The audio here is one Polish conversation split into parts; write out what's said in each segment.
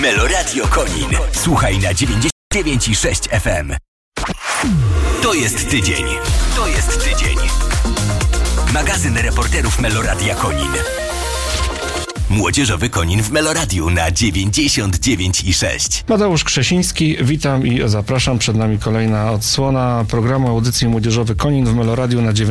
Meloradio Konin. Słuchaj na 99,6 FM. To jest tydzień. Magazyn reporterów Meloradia Konin. Młodzieżowy Konin w Meloradiu na 99,6. Mateusz Krzesiński, witam i zapraszam. Przed nami kolejna odsłona programu audycji Młodzieżowy Konin w Meloradiu na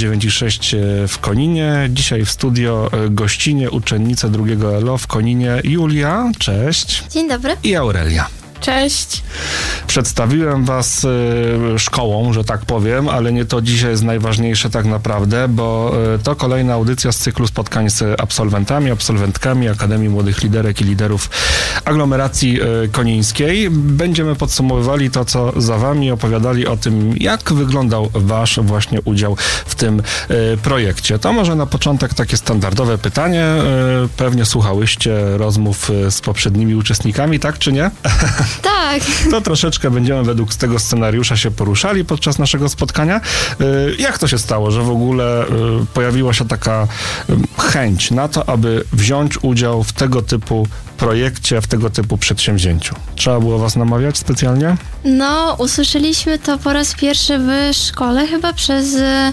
99,6 w Koninie. Dzisiaj w studio gościnie uczennice drugiego LO w Koninie Julia, cześć. Dzień dobry. I Aurelia. Cześć. Przedstawiłem was szkołą, że tak powiem, ale nie to dzisiaj jest najważniejsze tak naprawdę, bo to kolejna audycja z cyklu spotkań z absolwentami, absolwentkami Akademii Młodych Liderek i Liderów Aglomeracji Konińskiej. Będziemy podsumowywali to, co za wami, opowiadali o tym, jak wyglądał wasz właśnie udział w tym projekcie. To może na początek takie standardowe pytanie. Pewnie słuchałyście rozmów z poprzednimi uczestnikami, tak czy nie? Tak. To troszeczkę będziemy według tego scenariusza się poruszali podczas naszego spotkania. Jak to się stało, że w ogóle pojawiła się taka chęć na to, aby wziąć udział w tego typu projekcie, w tego typu przedsięwzięciu? Trzeba było was namawiać specjalnie? No, usłyszeliśmy to po raz pierwszy w szkole chyba przez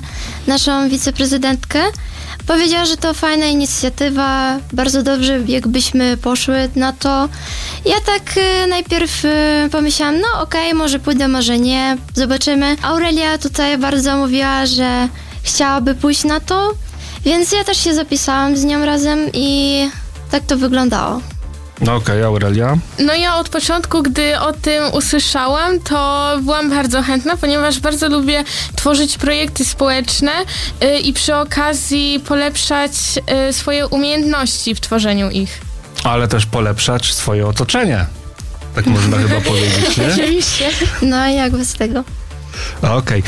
naszą wiceprezydentkę. Powiedziała, że to fajna inicjatywa, bardzo dobrze jakbyśmy poszły na to. Ja tak najpierw pomyślałam, no okej, może pójdę, może nie, zobaczymy. Aurelia tutaj bardzo mówiła, że chciałaby pójść na to, więc ja też się zapisałam z nią razem i tak to wyglądało. No okej, Aurelia? No ja od początku, gdy o tym usłyszałam, to byłam bardzo chętna, ponieważ bardzo lubię tworzyć projekty społeczne i przy okazji polepszać swoje umiejętności w tworzeniu ich. Ale też polepszać swoje otoczenie. Tak można chyba powiedzieć, nie? Oczywiście. No i jak bez tego? Okej.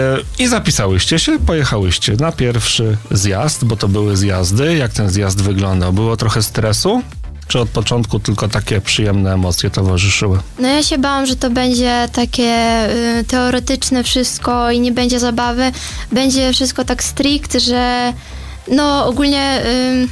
I zapisałyście się, pojechałyście na pierwszy zjazd, bo to były zjazdy. Jak ten zjazd wyglądał? Było trochę stresu? Czy od początku tylko takie przyjemne emocje towarzyszyły? No ja się bałam, że to będzie takie teoretyczne wszystko i nie będzie zabawy. Będzie wszystko tak strict, że no ogólnie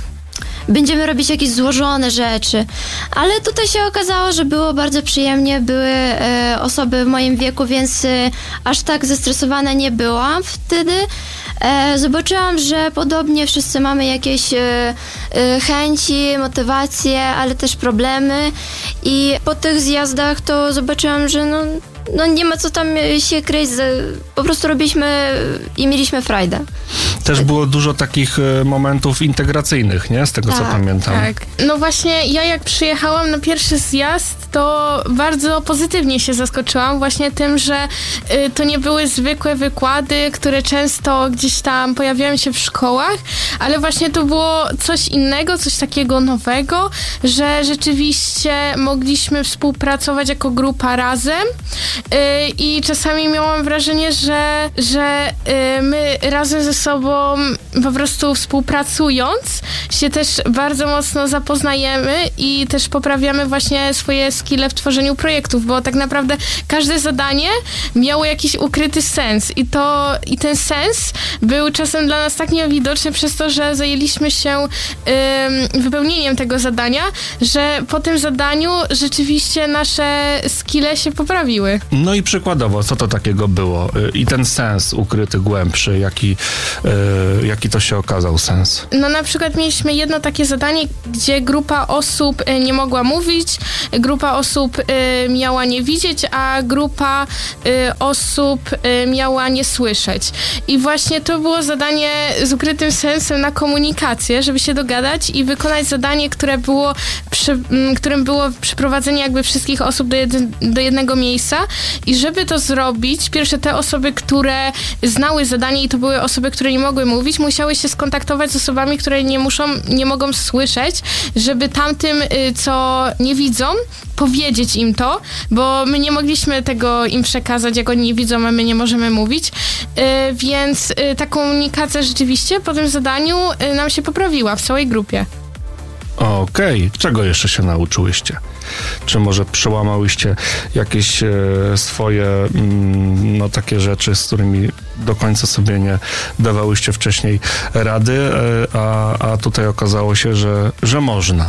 będziemy robić jakieś złożone rzeczy. Ale tutaj się okazało, że było bardzo przyjemnie. Były osoby w moim wieku, więc aż tak zestresowana nie byłam wtedy. Zobaczyłam, że podobnie wszyscy mamy jakieś chęci, motywacje, ale też problemy i po tych zjazdach to zobaczyłam, że no nie ma co tam się kryć, po prostu robiliśmy i mieliśmy frajdę. Też było dużo takich momentów integracyjnych, nie? Z tego, co pamiętam. Tak. No właśnie, ja jak przyjechałam na pierwszy zjazd, to bardzo pozytywnie się zaskoczyłam właśnie tym, że to nie były zwykłe wykłady, które często gdzieś tam pojawiają się w szkołach, ale właśnie to było coś innego, coś takiego nowego, że rzeczywiście mogliśmy współpracować jako grupa razem i czasami miałam wrażenie, że my razem ze sobą po prostu współpracując się też bardzo mocno zapoznajemy i też poprawiamy właśnie swoje skille w tworzeniu projektów, bo tak naprawdę każde zadanie miało jakiś ukryty sens i ten sens był czasem dla nas tak niewidoczny przez to, że zajęliśmy się wypełnieniem tego zadania, że po tym zadaniu rzeczywiście nasze skille się poprawiły. No i przykładowo, co to takiego było? I ten sens ukryty, głębszy, jaki to się okazał sens? No na przykład mieliśmy jedno takie zadanie, gdzie grupa osób nie mogła mówić, grupa osób miała nie widzieć, a grupa osób miała nie słyszeć. I właśnie to było zadanie z ukrytym sensem na komunikację, żeby się dogadać i wykonać zadanie, którym było przyprowadzenie jakby wszystkich osób do jednego miejsca. I żeby to zrobić, pierwsze te osoby, które znały zadanie i to były osoby, które nie mogły mówić, musiały się skontaktować z osobami, które nie mogą słyszeć, żeby tamtym, co nie widzą, powiedzieć im to, bo my nie mogliśmy tego im przekazać, jak oni nie widzą, a my nie możemy mówić, więc ta komunikacja rzeczywiście po tym zadaniu nam się poprawiła w całej grupie. Okej. Czego jeszcze się nauczyłyście? Czy może przełamałyście jakieś swoje takie rzeczy, z którymi do końca sobie nie dawałyście wcześniej rady, a tutaj okazało się, że można.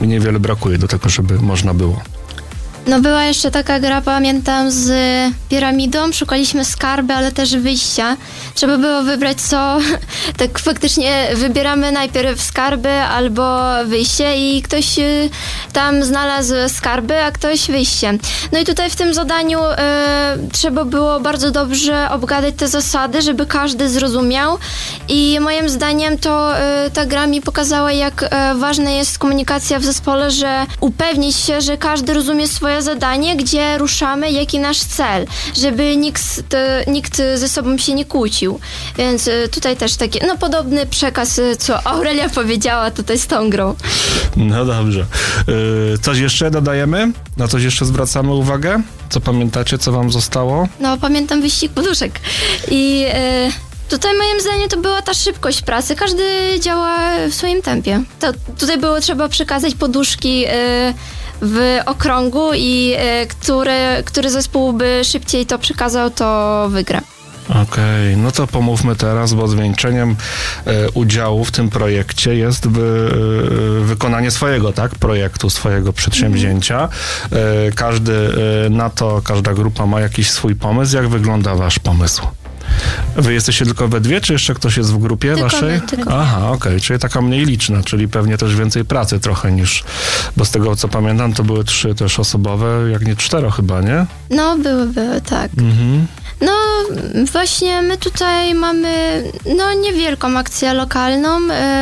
i niewiele brakuje do tego, żeby można było. No była jeszcze taka gra, pamiętam, z piramidą. Szukaliśmy skarby, ale też wyjścia. Trzeba było wybrać co. Tak faktycznie wybieramy najpierw skarby albo wyjście i ktoś tam znalazł skarby, a ktoś wyjście. No i tutaj w tym zadaniu trzeba było bardzo dobrze obgadać te zasady, żeby każdy zrozumiał. I moim zdaniem to ta gra mi pokazała, jak ważna jest komunikacja w zespole, że upewnić się, że każdy rozumie swoje zadanie, gdzie ruszamy, jaki nasz cel, żeby nikt ze sobą się nie kłócił. Więc tutaj też taki, podobny przekaz, co Aurelia powiedziała tutaj z tą grą. No dobrze. Coś jeszcze dodajemy? Na coś jeszcze zwracamy uwagę? Co pamiętacie, co wam zostało? No, pamiętam wyścig poduszek. I tutaj moim zdaniem to była ta szybkość pracy. Każdy działa w swoim tempie. Tutaj było trzeba przekazać poduszki w okrągu i który zespół by szybciej to przekazał, to wygra. Okej, no to pomówmy teraz, bo zwieńczeniem udziału w tym projekcie jest wykonanie swojego, tak, projektu, swojego przedsięwzięcia. Każda grupa ma jakiś swój pomysł. Jak wygląda wasz pomysł? Wy jesteście tylko we dwie, czy jeszcze ktoś jest w grupie waszej? Tylko. Aha, okej, czyli taka mniej liczna, czyli pewnie też więcej pracy trochę niż, bo z tego co pamiętam, to były 3 też osobowe, jak nie 4 chyba, nie? No, były, tak. Mhm. No, właśnie my tutaj mamy, niewielką akcję lokalną.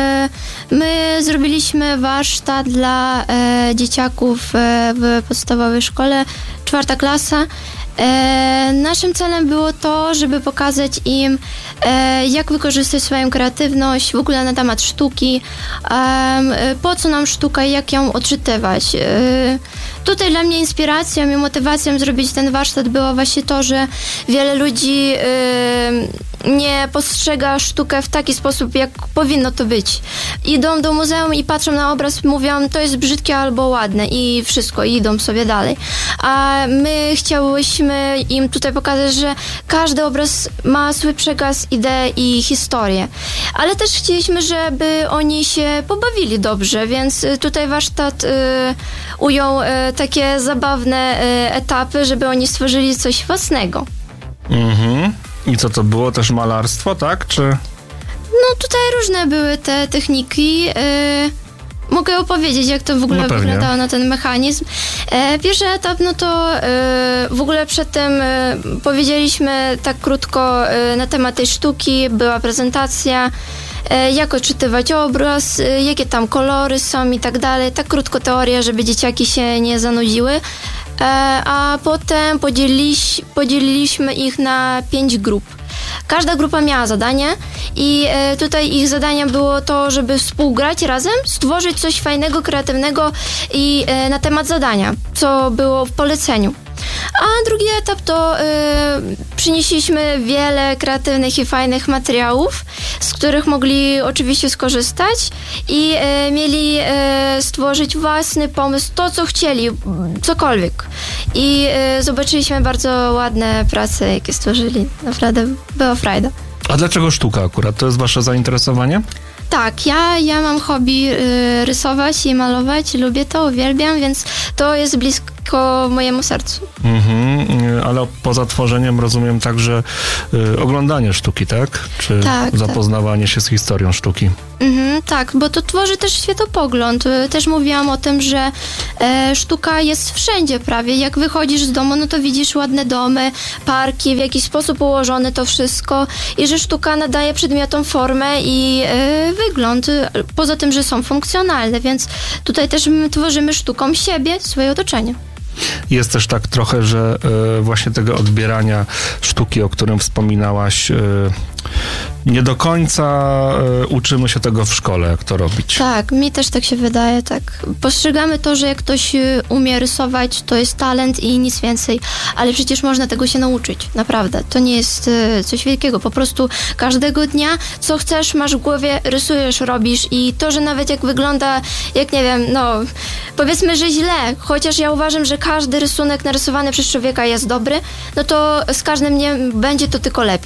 My zrobiliśmy warsztat dla dzieciaków w podstawowej szkole, 4. klasa. Naszym celem było to, żeby pokazać im, jak wykorzystać swoją kreatywność, w ogóle na temat sztuki, po co nam sztuka i jak ją odczytywać. Tutaj dla mnie inspiracją i motywacją zrobić ten warsztat było właśnie to, że wiele ludzi nie postrzega sztukę w taki sposób, jak powinno to być. Idą do muzeum i patrzą na obraz, mówią, to jest brzydkie albo ładne i wszystko, i idą sobie dalej. A my chciałyśmy im tutaj pokazać, że każdy obraz ma swój przekaz, ideę i historię. Ale też chcieliśmy, żeby oni się pobawili dobrze, więc tutaj warsztat ujął takie zabawne etapy, żeby oni stworzyli coś własnego. Mhm. I co to było? Też malarstwo, tak? Czy... No tutaj różne były te techniki. Mogę opowiedzieć, jak to w ogóle wyglądało na ten mechanizm. Pierwszy etap, to w ogóle przed tym powiedzieliśmy tak krótko na temat tej sztuki, była prezentacja, jak odczytywać obraz, jakie tam kolory są i tak dalej. Tak krótko teoria, żeby dzieciaki się nie zanudziły. A potem podzieliliśmy ich na 5 grup. Każda grupa miała zadanie i tutaj ich zadaniem było to, żeby współgrać razem, stworzyć coś fajnego, kreatywnego i na temat zadania, co było w poleceniu. A drugi etap to przynieśliśmy wiele kreatywnych i fajnych materiałów, z których mogli oczywiście skorzystać i mieli stworzyć własny pomysł, to co chcieli, cokolwiek. I zobaczyliśmy bardzo ładne prace, jakie stworzyli. Naprawdę była frajda. A dlaczego sztuka akurat? To jest wasze zainteresowanie? Tak, ja mam hobby rysować i malować, lubię to, uwielbiam, więc to jest blisko mojemu sercu. Ale poza tworzeniem rozumiem także oglądanie sztuki, tak? Czy zapoznawanie się z historią sztuki? Tak, bo to tworzy też światopogląd. Też mówiłam o tym, że sztuka jest wszędzie prawie. Jak wychodzisz z domu, to widzisz ładne domy, parki, w jakiś sposób ułożone to wszystko i że sztuka nadaje przedmiotom formę i wygląd, poza tym, że są funkcjonalne, więc tutaj też my tworzymy sztuką siebie, swoje otoczenie. Jest też tak trochę, że właśnie tego odbierania sztuki, o którym wspominałaś, nie do końca uczymy się tego w szkole, jak to robić. Tak, mi też tak się wydaje, tak. Postrzegamy to, że jak ktoś umie rysować, to jest talent i nic więcej, ale przecież można tego się nauczyć, naprawdę. To nie jest coś wielkiego, po prostu każdego dnia, co chcesz, masz w głowie, rysujesz, robisz i to, że nawet jak wygląda, jak nie wiem, powiedzmy, że źle, chociaż ja uważam, że każdy rysunek narysowany przez człowieka jest dobry, to z każdym dniem będzie to tylko lepiej.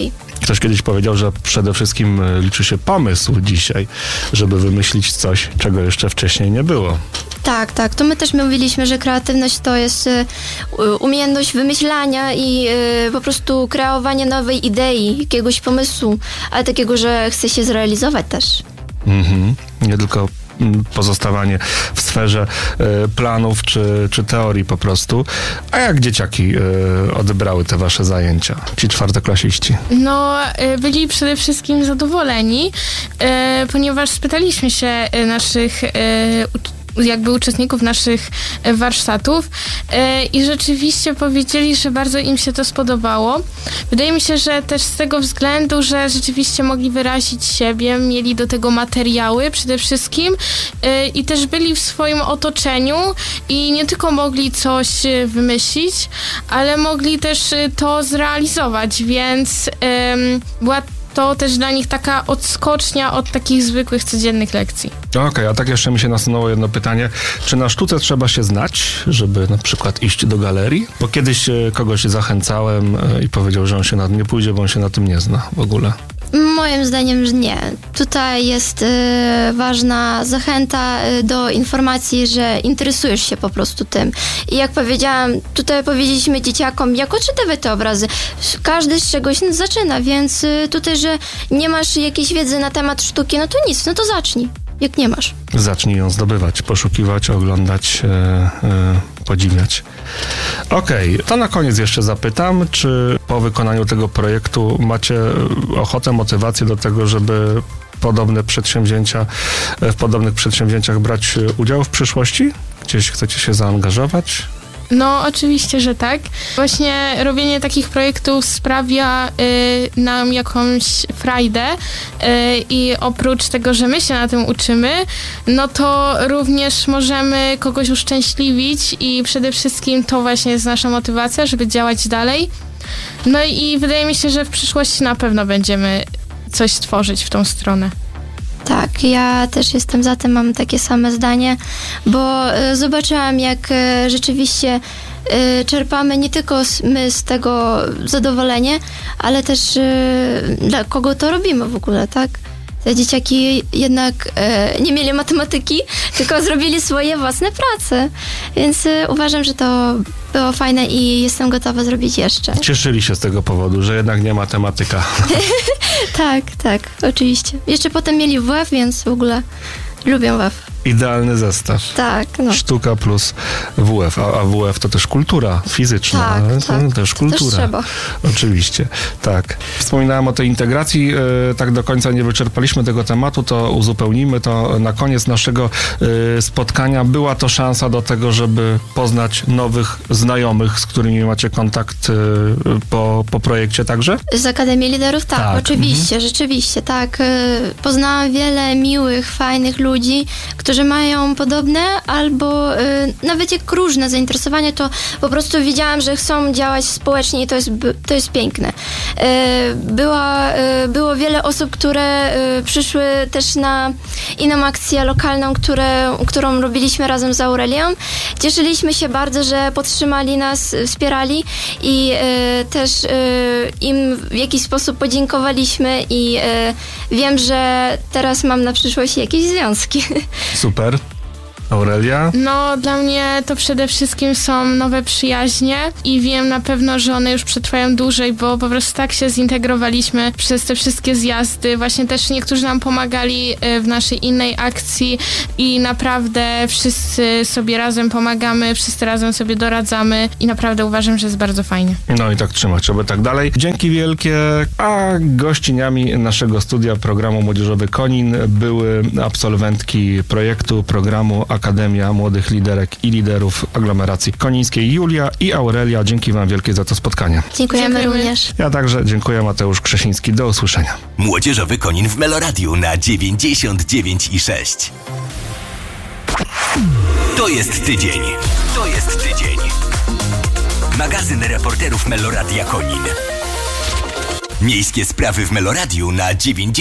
Ktoś kiedyś powiedział, że przede wszystkim liczy się pomysł dzisiaj, żeby wymyślić coś, czego jeszcze wcześniej nie było. Tak. To my też mówiliśmy, że kreatywność to jest umiejętność wymyślania i po prostu kreowania nowej idei, jakiegoś pomysłu, ale takiego, że chce się zrealizować też. Nie tylko pozostawanie w sferze planów czy teorii po prostu. A jak dzieciaki odebrały te wasze zajęcia? Ci czwartoklasiści? No, byli przede wszystkim zadowoleni, ponieważ spytaliśmy się naszych uczestników naszych warsztatów i rzeczywiście powiedzieli, że bardzo im się to spodobało. Wydaje mi się, że też z tego względu, że rzeczywiście mogli wyrazić siebie, mieli do tego materiały przede wszystkim i też byli w swoim otoczeniu i nie tylko mogli coś wymyślić, ale mogli też to zrealizować, więc była to też dla nich taka odskocznia od takich zwykłych, codziennych lekcji. Okej, a tak jeszcze mi się nasunęło jedno pytanie. Czy na sztuce trzeba się znać, żeby na przykład iść do galerii? Bo kiedyś kogoś zachęcałem i powiedział, że on się na tym nie pójdzie, bo on się na tym nie zna w ogóle. Moim zdaniem, że nie. Tutaj jest ważna zachęta do informacji, że interesujesz się po prostu tym. I jak powiedziałam, tutaj powiedzieliśmy dzieciakom, jak odczytywać te obrazy. Każdy z czegoś zaczyna, więc tutaj, że nie masz jakiejś wiedzy na temat sztuki, no to nic, no to zacznij, jak nie masz. Zacznij ją zdobywać, poszukiwać, oglądać, podziwiać. Okej, to na koniec jeszcze zapytam, czy po wykonaniu tego projektu macie ochotę, motywację do tego, żeby w podobnych przedsięwzięciach brać udział w przyszłości? Gdzieś chcecie się zaangażować? No, oczywiście, że tak. Właśnie robienie takich projektów sprawia nam jakąś frajdę i oprócz tego, że my się na tym uczymy, no to również możemy kogoś uszczęśliwić i przede wszystkim to właśnie jest nasza motywacja, żeby działać dalej. No i wydaje mi się, że w przyszłości na pewno będziemy coś tworzyć w tą stronę. Tak, ja też jestem za tym, mam takie same zdanie, bo zobaczyłam, jak rzeczywiście czerpamy nie tylko my z tego zadowolenie, ale też dla kogo to robimy w ogóle, tak? Te dzieciaki jednak nie mieli matematyki, tylko zrobili swoje własne prace, więc uważam, że to było fajne i jestem gotowa zrobić jeszcze. Cieszyli się z tego powodu, że jednak nie matematyka. Tak, oczywiście. Jeszcze potem mieli WF, więc w ogóle lubię WF. Idealny zestaw. Tak, no. Sztuka plus WF, a WF to też kultura fizyczna. Tak, to też kultura. To też trzeba. Oczywiście, tak. Wspominałem o tej integracji, tak do końca nie wyczerpaliśmy tego tematu, to uzupełnimy to na koniec naszego spotkania. Była to szansa do tego, żeby poznać nowych znajomych, z którymi macie kontakt po projekcie także? Z Akademii Liderów? Tak. Oczywiście, rzeczywiście, tak. Poznałam wiele miłych, fajnych ludzi, którzy mają podobne albo nawet jak różne zainteresowania, to po prostu widziałam, że chcą działać społecznie i to jest piękne. Było wiele osób, które przyszły też na inną akcję lokalną, którą robiliśmy razem z Aurelią. Cieszyliśmy się bardzo, że podtrzymali nas, wspierali i też im w jakiś sposób podziękowaliśmy i wiem, że teraz mam na przyszłość jakieś związki. Super. Aurelia? No, dla mnie to przede wszystkim są nowe przyjaźnie i wiem na pewno, że one już przetrwają dłużej, bo po prostu tak się zintegrowaliśmy przez te wszystkie zjazdy. Właśnie też niektórzy nam pomagali w naszej innej akcji i naprawdę wszyscy sobie razem pomagamy, wszyscy razem sobie doradzamy i naprawdę uważam, że jest bardzo fajnie. No i tak trzymać, żeby tak dalej. Dzięki wielkie, a gościniami naszego studia programu Młodzieżowy Konin były absolwentki programu Akademia Młodych Liderek i Liderów Aglomeracji Konińskiej Julia i Aurelia. Dzięki wam wielkie za to spotkanie. Dziękujemy również. Ja także dziękuję, Mateusz Krzesiński. Do usłyszenia. Młodzieżowy Konin w Meloradiu na 99,6. To jest tydzień. Magazyn reporterów Meloradia Konin. Miejskie sprawy w Meloradiu na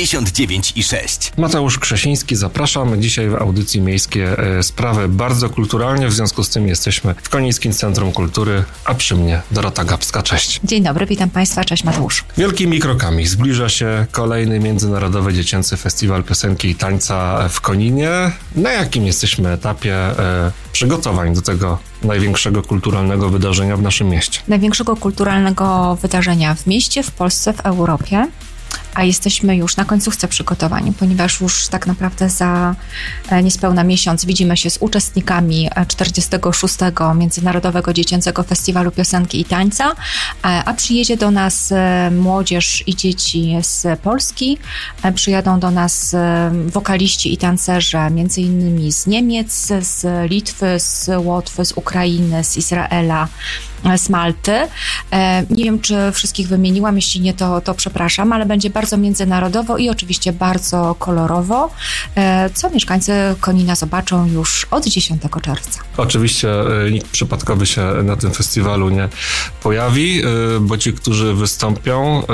99,6. Mateusz Krzesiński, zapraszam. Dzisiaj w audycji Miejskie Sprawy bardzo kulturalnie, w związku z tym jesteśmy w Konińskim Centrum Kultury, a przy mnie Dorota Gapska. Cześć. Dzień dobry, witam Państwa, cześć Mateusz. Wielkimi krokami zbliża się kolejny Międzynarodowy Dziecięcy Festiwal Piosenki i Tańca w Koninie. Na jakim jesteśmy etapie przygotowań do tego największego kulturalnego wydarzenia w naszym mieście? Największego kulturalnego wydarzenia w mieście, w Polsce, w Europie. A jesteśmy już na końcówce przygotowań, ponieważ już tak naprawdę za niespełna miesiąc widzimy się z uczestnikami 46. Międzynarodowego Dziecięcego Festiwalu Piosenki i Tańca, a przyjedzie do nas młodzież i dzieci z Polski, przyjadą do nas wokaliści i tancerze między innymi z Niemiec, z Litwy, z Łotwy, z Ukrainy, z Izraela, z Malty. Nie wiem, czy wszystkich wymieniłam, jeśli nie, to przepraszam, ale będzie bardzo międzynarodowo i oczywiście bardzo kolorowo, co mieszkańcy Konina zobaczą już od 10 czerwca. Oczywiście nikt przypadkowy się na tym festiwalu nie pojawi, bo ci, którzy wystąpią,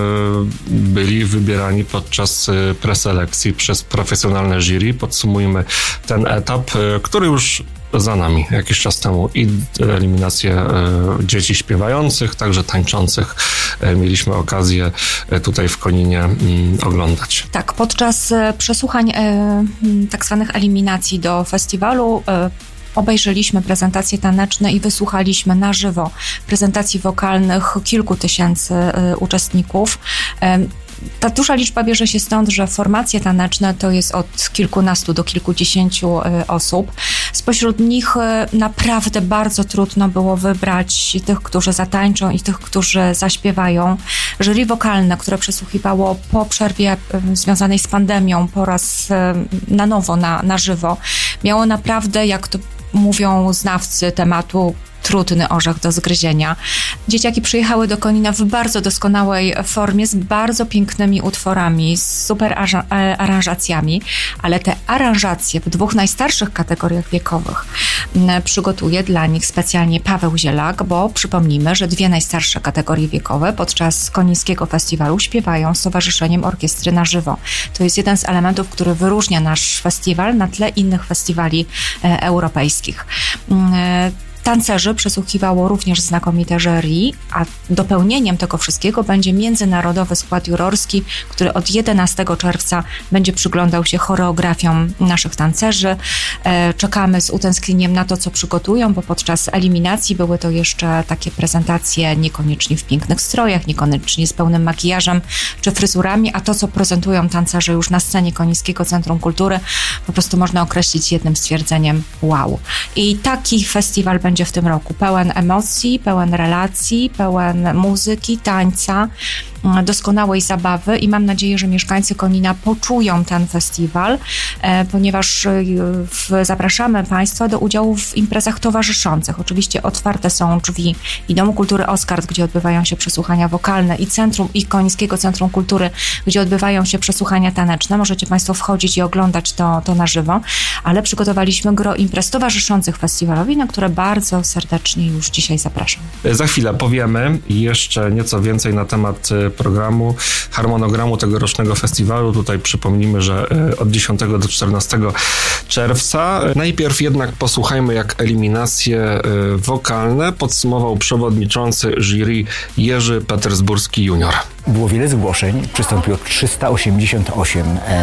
byli wybierani podczas preselekcji przez profesjonalne jury. Podsumujmy ten etap, który już za nami jakiś czas temu i eliminację dzieci śpiewających, także tańczących mieliśmy okazję tutaj w Koninie oglądać. Tak, podczas przesłuchań tak zwanych eliminacji do festiwalu obejrzeliśmy prezentacje taneczne i wysłuchaliśmy na żywo prezentacji wokalnych kilku tysięcy uczestników. Ta duża liczba bierze się stąd, że formacje taneczne to jest od kilkunastu do kilkudziesięciu osób. Spośród nich naprawdę bardzo trudno było wybrać tych, którzy zatańczą i tych, którzy zaśpiewają. Jury wokalne, które przesłuchiwało po przerwie związanej z pandemią po raz na nowo, na żywo, miało naprawdę, jak to mówią znawcy tematu, trudny orzech do zgryzienia. Dzieciaki przyjechały do Konina w bardzo doskonałej formie, z bardzo pięknymi utworami, z super aranżacjami, ale te aranżacje w dwóch najstarszych kategoriach wiekowych przygotuje dla nich specjalnie Paweł Zielak, bo przypomnijmy, że dwie najstarsze kategorie wiekowe podczas Konińskiego Festiwalu śpiewają z Towarzyszeniem Orkiestry na żywo. To jest jeden z elementów, który wyróżnia nasz festiwal na tle innych festiwali europejskich. Tancerzy przesłuchiwało również znakomite jury, a dopełnieniem tego wszystkiego będzie międzynarodowy skład jurorski, który od 11 czerwca będzie przyglądał się choreografiom naszych tancerzy. Czekamy z utęsknieniem na to, co przygotują, bo podczas eliminacji były to jeszcze takie prezentacje niekoniecznie w pięknych strojach, niekoniecznie z pełnym makijażem czy fryzurami, a to, co prezentują tancerze już na scenie Konińskiego Centrum Kultury, po prostu można określić jednym stwierdzeniem wow. I taki festiwal będzie w tym roku pełen emocji, pełen relacji, pełen muzyki, tańca, doskonałej zabawy i mam nadzieję, że mieszkańcy Konina poczują ten festiwal, ponieważ zapraszamy Państwa do udziału w imprezach towarzyszących. Oczywiście otwarte są drzwi i Domu Kultury Oskard, gdzie odbywają się przesłuchania wokalne, i Konińskiego Centrum Kultury, gdzie odbywają się przesłuchania taneczne. Możecie Państwo wchodzić i oglądać to na żywo, ale przygotowaliśmy gro imprez towarzyszących festiwalowi, na które bardzo serdecznie już dzisiaj zapraszam. Za chwilę powiemy jeszcze nieco więcej na temat programu, harmonogramu tegorocznego festiwalu. Tutaj przypomnimy, że od 10 do 14 czerwca. Najpierw jednak posłuchajmy, jak eliminacje wokalne podsumował przewodniczący jury Jerzy Petersburski junior. Było wiele zgłoszeń, przystąpiło 388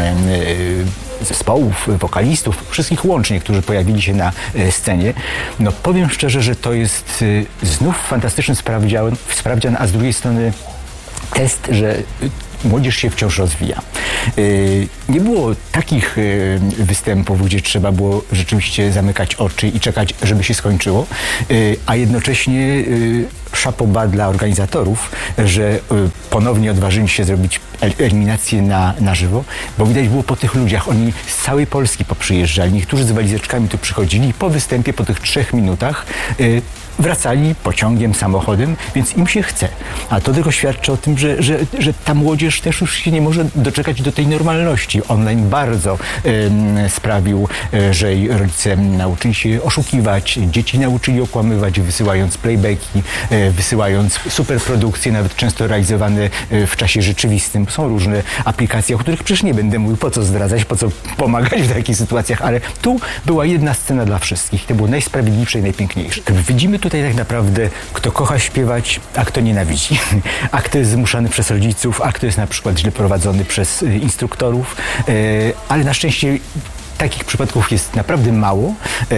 zespołów, wokalistów, wszystkich łącznie, którzy pojawili się na scenie. No powiem szczerze, że to jest znów fantastyczny sprawdzian, a z drugiej strony test, że młodzież się wciąż rozwija. Nie było takich występów, gdzie trzeba było rzeczywiście zamykać oczy i czekać, żeby się skończyło, a jednocześnie chapeau bas dla organizatorów, że ponownie odważyli się zrobić eliminację na żywo, bo widać było po tych ludziach, oni z całej Polski poprzyjeżdżali, niektórzy z walizeczkami tu przychodzili i po występie, po tych 3 minutach wracali pociągiem, samochodem, więc im się chce. A to tylko świadczy o tym, że ta młodzież też już się nie może doczekać do tej normalności. Online bardzo sprawił, że jej rodzice nauczyli się oszukiwać, dzieci nauczyli okłamywać, wysyłając playbacki, wysyłając superprodukcje, nawet często realizowane w czasie rzeczywistym. Są różne aplikacje, o których przecież nie będę mówił, po co zdradzać, po co pomagać w takich sytuacjach, ale tu była jedna scena dla wszystkich. To było najsprawiedliwsze i najpiękniejsze. Widzimy tutaj tak naprawdę, kto kocha śpiewać, a kto nienawidzi. A kto jest zmuszany przez rodziców, a kto jest na przykład źle prowadzony przez instruktorów, ale na szczęście takich przypadków jest naprawdę mało,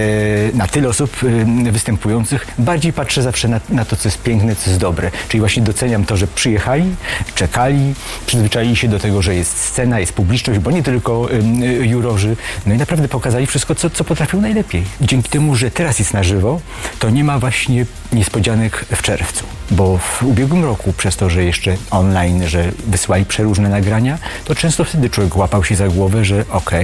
na tyle osób występujących. Bardziej patrzę zawsze na to, co jest piękne, co jest dobre. Czyli właśnie doceniam to, że przyjechali, czekali, przyzwyczaili się do tego, że jest scena, jest publiczność, bo nie tylko jurorzy. No i naprawdę pokazali wszystko, co potrafią najlepiej. Dzięki temu, że teraz jest na żywo, to nie ma właśnie niespodzianek w czerwcu. Bo w ubiegłym roku, przez to, że jeszcze online, że wysyłali przeróżne nagrania, to często wtedy człowiek łapał się za głowę, że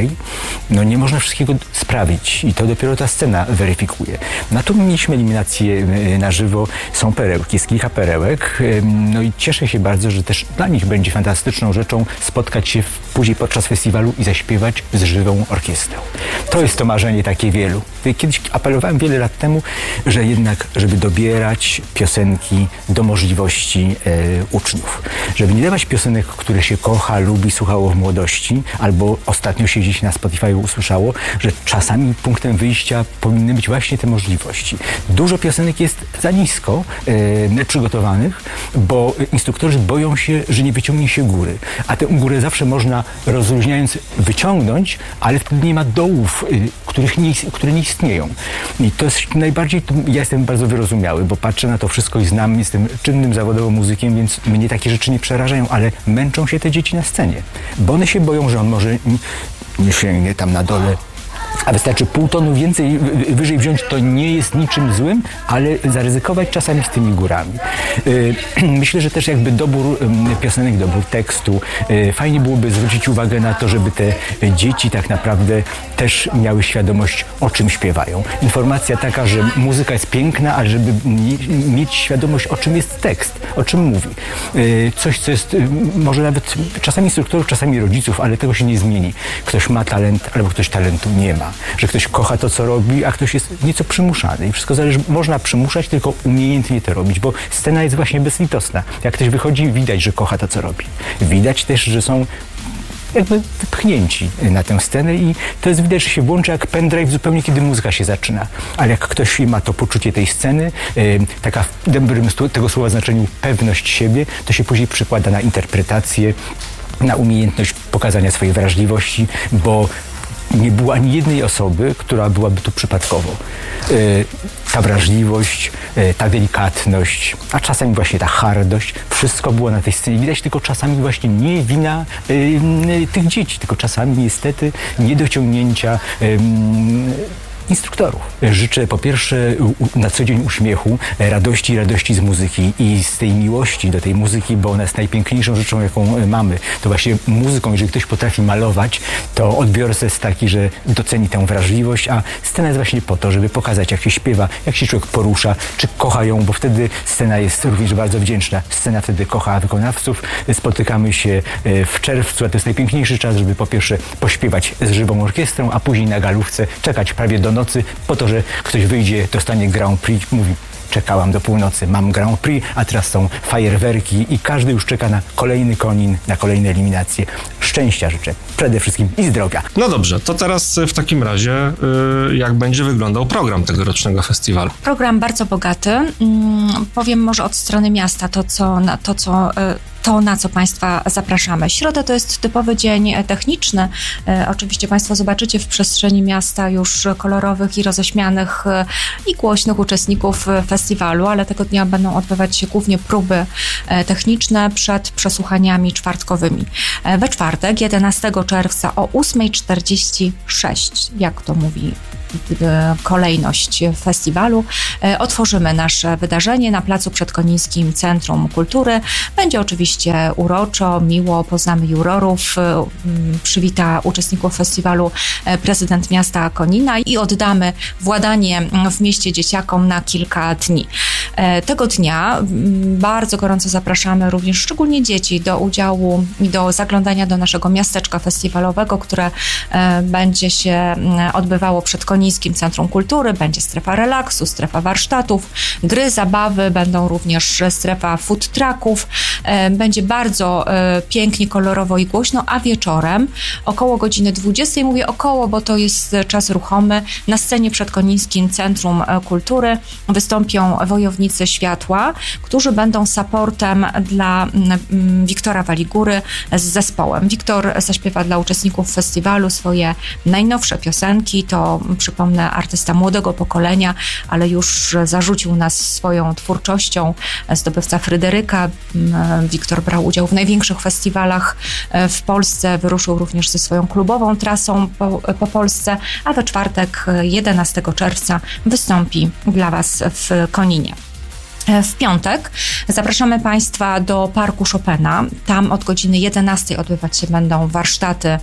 no nie można wszystkiego sprawić i to dopiero ta scena weryfikuje. Na to mieliśmy eliminację na żywo, są perełki, jest kilka perełek, no i cieszę się bardzo, że też dla nich będzie fantastyczną rzeczą spotkać się później podczas festiwalu i zaśpiewać z żywą orkiestrą. To jest to marzenie takie wielu. Kiedyś apelowałem wiele lat temu, że jednak, żeby dobierać piosenki do możliwości uczniów. Żeby nie dawać piosenek, które się kocha, lubi, słuchało w młodości, albo ostatnio się gdzieś na Spotify usłyszało, że czasami punktem wyjścia powinny być właśnie te możliwości. Dużo piosenek jest za nisko przygotowanych, bo instruktorzy boją się, że nie wyciągnie się góry. A tę górę zawsze można rozluźniając wyciągnąć, ale wtedy nie ma dołów, które nie istnieją. I to jest najbardziej, ja jestem bardzo wyrozumiały, bo patrzę na to wszystko i znam, jestem czynnym zawodowo muzykiem, więc mnie takie rzeczy nie przerażają, ale męczą się te dzieci na scenie, bo one się boją, że on może nie sięgnie tam na dole, a wystarczy pół tonu więcej, wyżej wziąć, to nie jest niczym złym, ale zaryzykować czasami z tymi górami. Myślę, że też jakby dobór piosenek, dobór tekstu, fajnie byłoby zwrócić uwagę na to, żeby te dzieci tak naprawdę też miały świadomość, o czym śpiewają. Informacja taka, że muzyka jest piękna, ale żeby mieć świadomość, o czym jest tekst, o czym mówi. Coś, co jest może nawet czasami instruktorów, czasami rodziców, ale tego się nie zmieni. Ktoś ma talent, albo ktoś talentu nie ma. Że ktoś kocha to, co robi, a ktoś jest nieco przymuszany. I wszystko zależy, można przymuszać, tylko umiejętnie to robić, bo scena jest właśnie bezlitosna. Jak ktoś wychodzi, widać, że kocha to, co robi. Widać też, że są jakby pchnięci na tę scenę i to jest widać, że się włącza jak pendrive zupełnie, kiedy muzyka się zaczyna. Ale jak ktoś ma to poczucie tej sceny, taka w dobrym tego słowa znaczeniu pewność siebie, to się później przekłada na interpretację, na umiejętność pokazania swojej wrażliwości, bo nie było ani jednej osoby, która byłaby tu przypadkowo. Ta wrażliwość, ta delikatność, a czasami właśnie ta hardość, wszystko było na tej scenie. Widać tylko czasami właśnie nie wina tych dzieci, tylko czasami niestety niedociągnięcia instruktorów. Życzę po pierwsze na co dzień uśmiechu, radości z muzyki i z tej miłości do tej muzyki, bo ona jest najpiękniejszą rzeczą, jaką mamy. To właśnie muzyką, jeżeli ktoś potrafi malować, to odbiorca jest taki, że doceni tę wrażliwość, a scena jest właśnie po to, żeby pokazać, jak się śpiewa, jak się człowiek porusza, czy kocha ją, bo wtedy scena jest również bardzo wdzięczna. Scena wtedy kocha wykonawców. Spotykamy się w czerwcu, a to jest najpiękniejszy czas, żeby po pierwsze pośpiewać z żywą orkiestrą, a później na galówce czekać prawie do nocy po to, że ktoś wyjdzie, dostanie Grand Prix, mówi: czekałam do północy, mam Grand Prix, a teraz są fajerwerki i każdy już czeka na kolejny konin, na kolejne eliminacje. Szczęścia życzę przede wszystkim i zdrowia. No dobrze, to teraz w takim razie jak będzie wyglądał program tegorocznego festiwalu? Program bardzo bogaty. Powiem może od strony miasta to, na co Państwa zapraszamy. Środa to jest typowy dzień techniczny. Oczywiście Państwo zobaczycie w przestrzeni miasta już kolorowych i roześmianych i głośnych uczestników festiwalu, ale tego dnia będą odbywać się głównie próby techniczne przed przesłuchaniami czwartkowymi. We czwartek, 11 czerwca o 8:46, jak to mówi kolejność festiwalu. Otworzymy nasze wydarzenie na placu przed Konińskim Centrum Kultury. Będzie oczywiście uroczo, miło, poznamy jurorów, przywita uczestników festiwalu prezydent miasta Konina i oddamy władanie w mieście dzieciakom na kilka dni. Tego dnia bardzo gorąco zapraszamy również szczególnie dzieci do udziału i do zaglądania do naszego miasteczka festiwalowego, które będzie się odbywało przed Konińskim Centrum Kultury. Będzie strefa relaksu, strefa warsztatów, gry, zabawy, będą również strefa food trucków. Będzie bardzo pięknie, kolorowo i głośno, a wieczorem około godziny 20, mówię około, bo to jest czas ruchomy, na scenie przed Konińskim Centrum Kultury wystąpią Wojownicy Światła, którzy będą supportem dla Wiktora Waligury z zespołem. Wiktor zaśpiewa dla uczestników festiwalu swoje najnowsze piosenki. To, przypomnę, artysta młodego pokolenia, ale już zarzucił nas swoją twórczością. Zdobywca Fryderyka. Wiktor brał udział w największych festiwalach w Polsce. Wyruszył również ze swoją klubową trasą po Polsce, a we czwartek 11 czerwca wystąpi dla Was w Koninie. W piątek zapraszamy Państwa do Parku Chopina. Tam od godziny 11 odbywać się będą warsztaty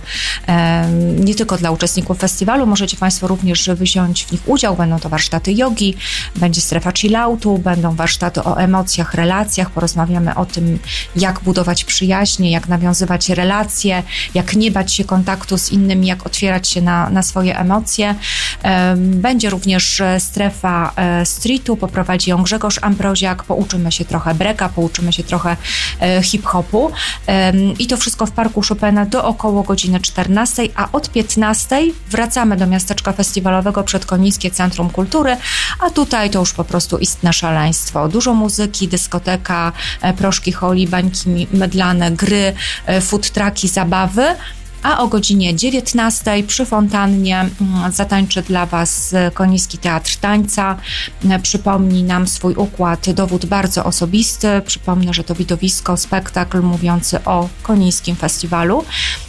nie tylko dla uczestników festiwalu. Możecie Państwo również wziąć w nich udział. Będą to warsztaty jogi, będzie strefa chilloutu, będą warsztaty o emocjach, relacjach. Porozmawiamy o tym, jak budować przyjaźnie, jak nawiązywać relacje, jak nie bać się kontaktu z innymi, jak otwierać się na swoje emocje. Będzie również strefa streetu, poprowadzi ją Grzegorz Ambroziak. Pouczymy się trochę breaka, pouczymy się trochę hip-hopu i to wszystko w Parku Chopina do około godziny 14, a od 15 wracamy do miasteczka festiwalowego przed Konińskie Centrum Kultury, a tutaj to już po prostu istne szaleństwo. Dużo muzyki, dyskoteka, proszki holi, bańki mydlane, gry, food trucki, zabawy. A o godzinie 19 przy fontannie zatańczy dla Was Koniński Teatr Tańca. Przypomni nam swój układ dowód bardzo osobisty. Przypomnę, że to widowisko, spektakl mówiący o Konińskim Festiwalu.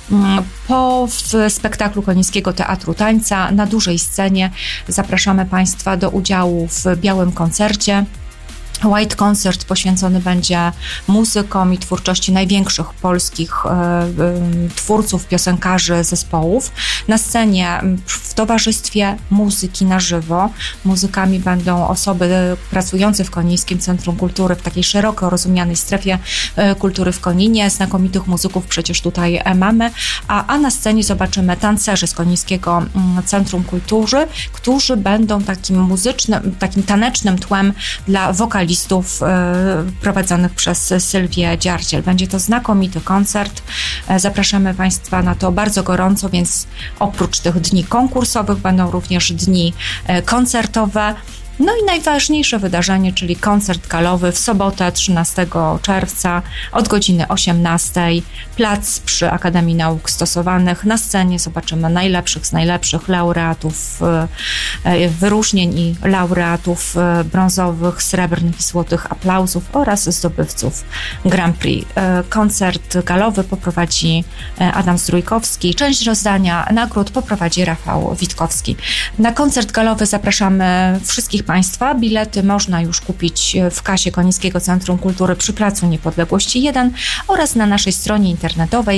Po spektaklu Konińskiego Teatru Tańca na dużej scenie zapraszamy Państwa do udziału w białym koncercie. White Concert poświęcony będzie muzykom i twórczości największych polskich twórców, piosenkarzy, zespołów. Na scenie w towarzystwie muzyki na żywo. Muzykami będą osoby pracujące w Konińskim Centrum Kultury, w takiej szeroko rozumianej strefie kultury w Koninie. Znakomitych muzyków przecież tutaj mamy. A na scenie zobaczymy tancerzy z Konińskiego Centrum Kultury, którzy będą takim tanecznym tłem dla wokalistów prowadzonych przez Sylwię Dziardziel. Będzie to znakomity koncert. Zapraszamy Państwa na to bardzo gorąco, więc oprócz tych dni konkursowych będą również dni koncertowe. No i najważniejsze wydarzenie, czyli koncert galowy w sobotę 13 czerwca od godziny 18. Plac przy Akademii Nauk Stosowanych. Na scenie zobaczymy najlepszych z najlepszych laureatów wyróżnień i laureatów brązowych, srebrnych i złotych aplauzów oraz zdobywców Grand Prix. Koncert galowy poprowadzi Adam Zdrójkowski. Część rozdania nagród poprowadzi Rafał Witkowski. Na koncert galowy zapraszamy wszystkich Państwa. Bilety można już kupić w kasie Konińskiego Centrum Kultury przy Placu Niepodległości 1 oraz na naszej stronie internetowej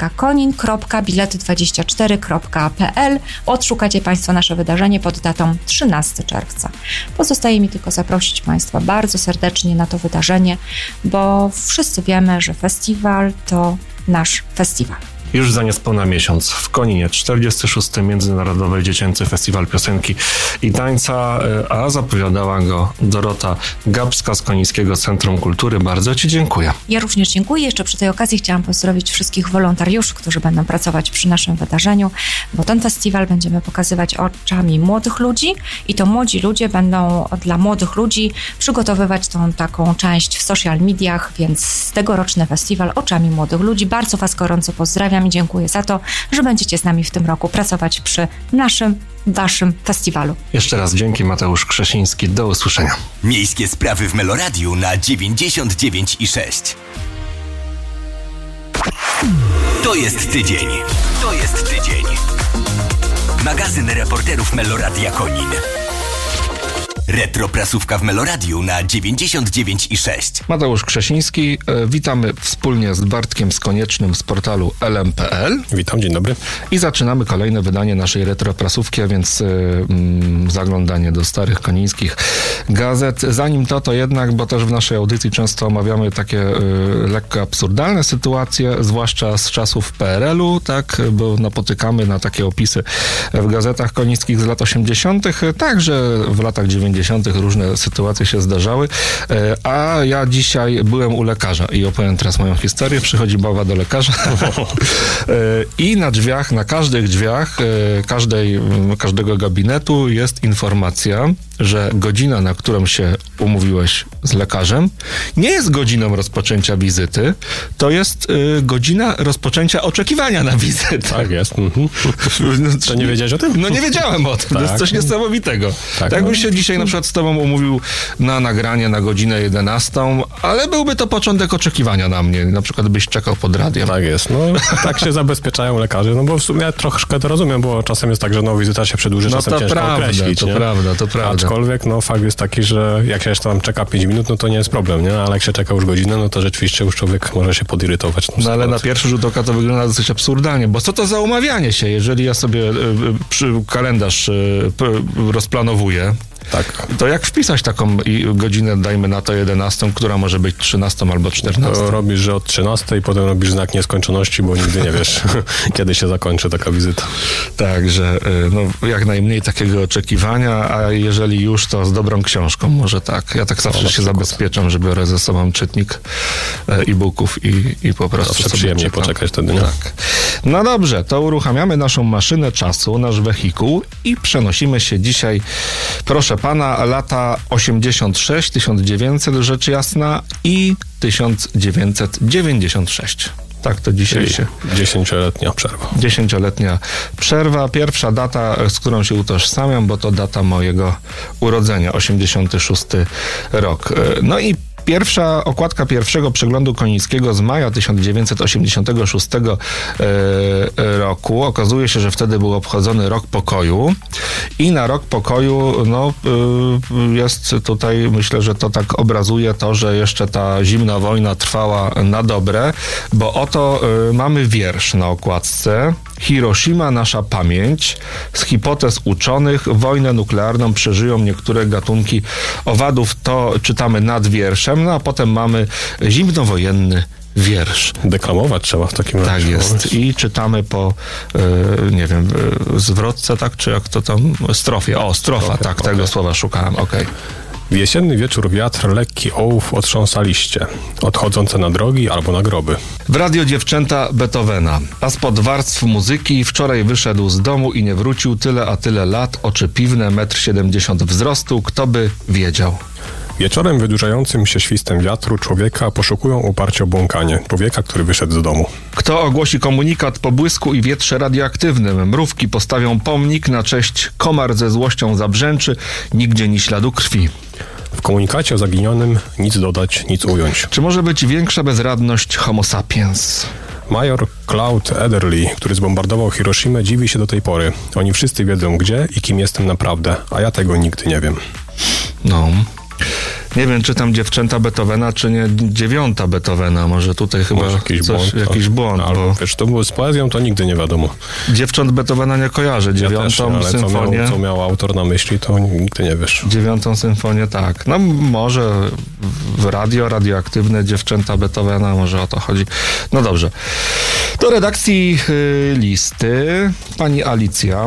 kckkonin.bilety24.pl. Odszukacie Państwo nasze wydarzenie pod datą 13 czerwca. Pozostaje mi tylko zaprosić Państwa bardzo serdecznie na to wydarzenie, bo wszyscy wiemy, że festiwal to nasz festiwal. Już za niespełna miesiąc w Koninie 46. Międzynarodowy Dziecięcy Festiwal Piosenki i Tańca, a zapowiadała go Dorota Gabska z Konińskiego Centrum Kultury. Bardzo Ci dziękuję. Ja również dziękuję. Jeszcze przy tej okazji chciałam pozdrowić wszystkich wolontariuszy, którzy będą pracować przy naszym wydarzeniu, bo ten festiwal będziemy pokazywać oczami młodych ludzi i to młodzi ludzie będą dla młodych ludzi przygotowywać tą taką część w social mediach, więc tegoroczny festiwal oczami młodych ludzi. Bardzo Was gorąco pozdrawiam i dziękuję za to, że będziecie z nami w tym roku pracować przy Waszym festiwalu. Jeszcze raz dzięki. Mateusz Krzesiński. Do usłyszenia. Miejskie sprawy w Meloradiu na 99,6. To jest tydzień. Magazyn reporterów Meloradia Konin. Retroprasówka w Meloradiu na 99,6. Mateusz Krzesiński, witamy wspólnie z Bartkiem Skoniecznym z portalu lm.pl. Witam, dzień dobry. I zaczynamy kolejne wydanie naszej retroprasówki, a więc zaglądanie do starych konińskich gazet. Zanim to jednak, bo też w naszej audycji często omawiamy takie lekko absurdalne sytuacje, zwłaszcza z czasów PRL-u, tak, bo napotykamy na takie opisy w gazetach konińskich z lat 80., także w latach 90. różne sytuacje się zdarzały, a ja dzisiaj byłem u lekarza i opowiem teraz moją historię. Przychodzi baba do lekarza i na drzwiach, na każdych drzwiach każdego gabinetu jest informacja, że godzina, na którą się umówiłeś z lekarzem, nie jest godziną rozpoczęcia wizyty, to jest godzina rozpoczęcia oczekiwania na wizytę. Tak jest. To nie wiedziałeś o tym? No nie wiedziałem o tym. Tak. To jest coś niesamowitego. Tak bym się dzisiaj na przykład z tobą umówił na nagranie na godzinę 11, ale byłby to początek oczekiwania na mnie. Na przykład byś czekał pod radiem. Tak jest. No tak się zabezpieczają lekarze, no bo w sumie troszkę to rozumiem, bo czasem jest tak, że wizyta się przedłuży, czasem ciężko określić. To prawda. Aczkolwiek fakt jest taki, że jak się jeszcze tam czeka 5 minut, no to nie jest problem, nie? Ale jak się czeka już godzinę, no to rzeczywiście już człowiek może się podirytować. No ale na pierwszy rzut oka to wygląda dosyć absurdalnie, bo co to za umawianie się, jeżeli ja sobie kalendarz rozplanowuję, tak. To jak wpisać taką godzinę, dajmy na to 11, która może być 13 albo 14? To robisz, że od 13 i potem robisz znak nieskończoności, bo nigdy nie wiesz, kiedy się zakończy taka wizyta. Także jak najmniej takiego oczekiwania, a jeżeli już, to z dobrą książką, może tak. Ja tak zawsze się zabezpieczam, że biorę ze sobą czytnik e-booków i po prostu zawsze przyjemnie poczekać wtedy, nie? Tak. No dobrze, to uruchamiamy naszą maszynę czasu, nasz wehikuł i przenosimy się dzisiaj, proszę pana, lata 86, 1900 rzecz jasna i 1996. Tak to dzisiaj się... 10-letnia przerwa. 10-letnia przerwa. Pierwsza data, z którą się utożsamiam, bo to data mojego urodzenia, 86 rok. No i pierwsza okładka pierwszego przeglądu konińskiego z maja 1986 roku. Okazuje się, że wtedy był obchodzony Rok Pokoju i na Rok Pokoju jest tutaj, myślę, że to tak obrazuje to, że jeszcze ta zimna wojna trwała na dobre, bo oto mamy wiersz na okładce. Hiroshima, nasza pamięć. Z hipotez uczonych wojnę nuklearną przeżyją niektóre gatunki owadów. To czytamy nad wierszem, no a potem mamy zimnowojenny wiersz. Deklamować trzeba w takim razie. Tak jest. I czytamy po, zwrotce, tak? Czy jak to tam? Strofie. O, strofa, tak. Okay. Tego słowa szukałem. Okej. W jesienny wieczór wiatr, lekki ołów otrząsa liście, odchodzące na drogi albo na groby. W radio dziewczęta Beethovena, a spod warstw muzyki wczoraj wyszedł z domu i nie wrócił, tyle a tyle lat, oczy piwne, 1,70 m wzrostu, kto by wiedział. Wieczorem wydłużającym się świstem wiatru człowieka poszukują uparcie obłąkanie, człowieka, który wyszedł z domu. Kto ogłosi komunikat po błysku i wietrze radioaktywnym? Mrówki postawią pomnik na cześć, komar ze złością zabrzęczy, nigdzie ni śladu krwi. W komunikacie o zaginionym nic dodać, nic ująć. Czy może być większa bezradność homo sapiens? Major Claude Ederly, który zbombardował Hiroshimę, dziwi się do tej pory. Oni wszyscy wiedzą gdzie i kim jestem naprawdę, a ja tego nigdy nie wiem. No... Nie wiem, czy tam dziewczęta Beethovena, czy nie dziewiąta Beethovena. Może tutaj chyba jakiś błąd. No, bo... Wiesz, to było z poezją, to nigdy nie wiadomo. Dziewcząt Beethovena nie kojarzę. Dziewiątą ale symfonię. Co miał autor na myśli, to nigdy nie wiesz. 9. symfonię, tak. No może w radioaktywne dziewczęta Beethovena, może o to chodzi. No dobrze. Do redakcji listy pani Alicja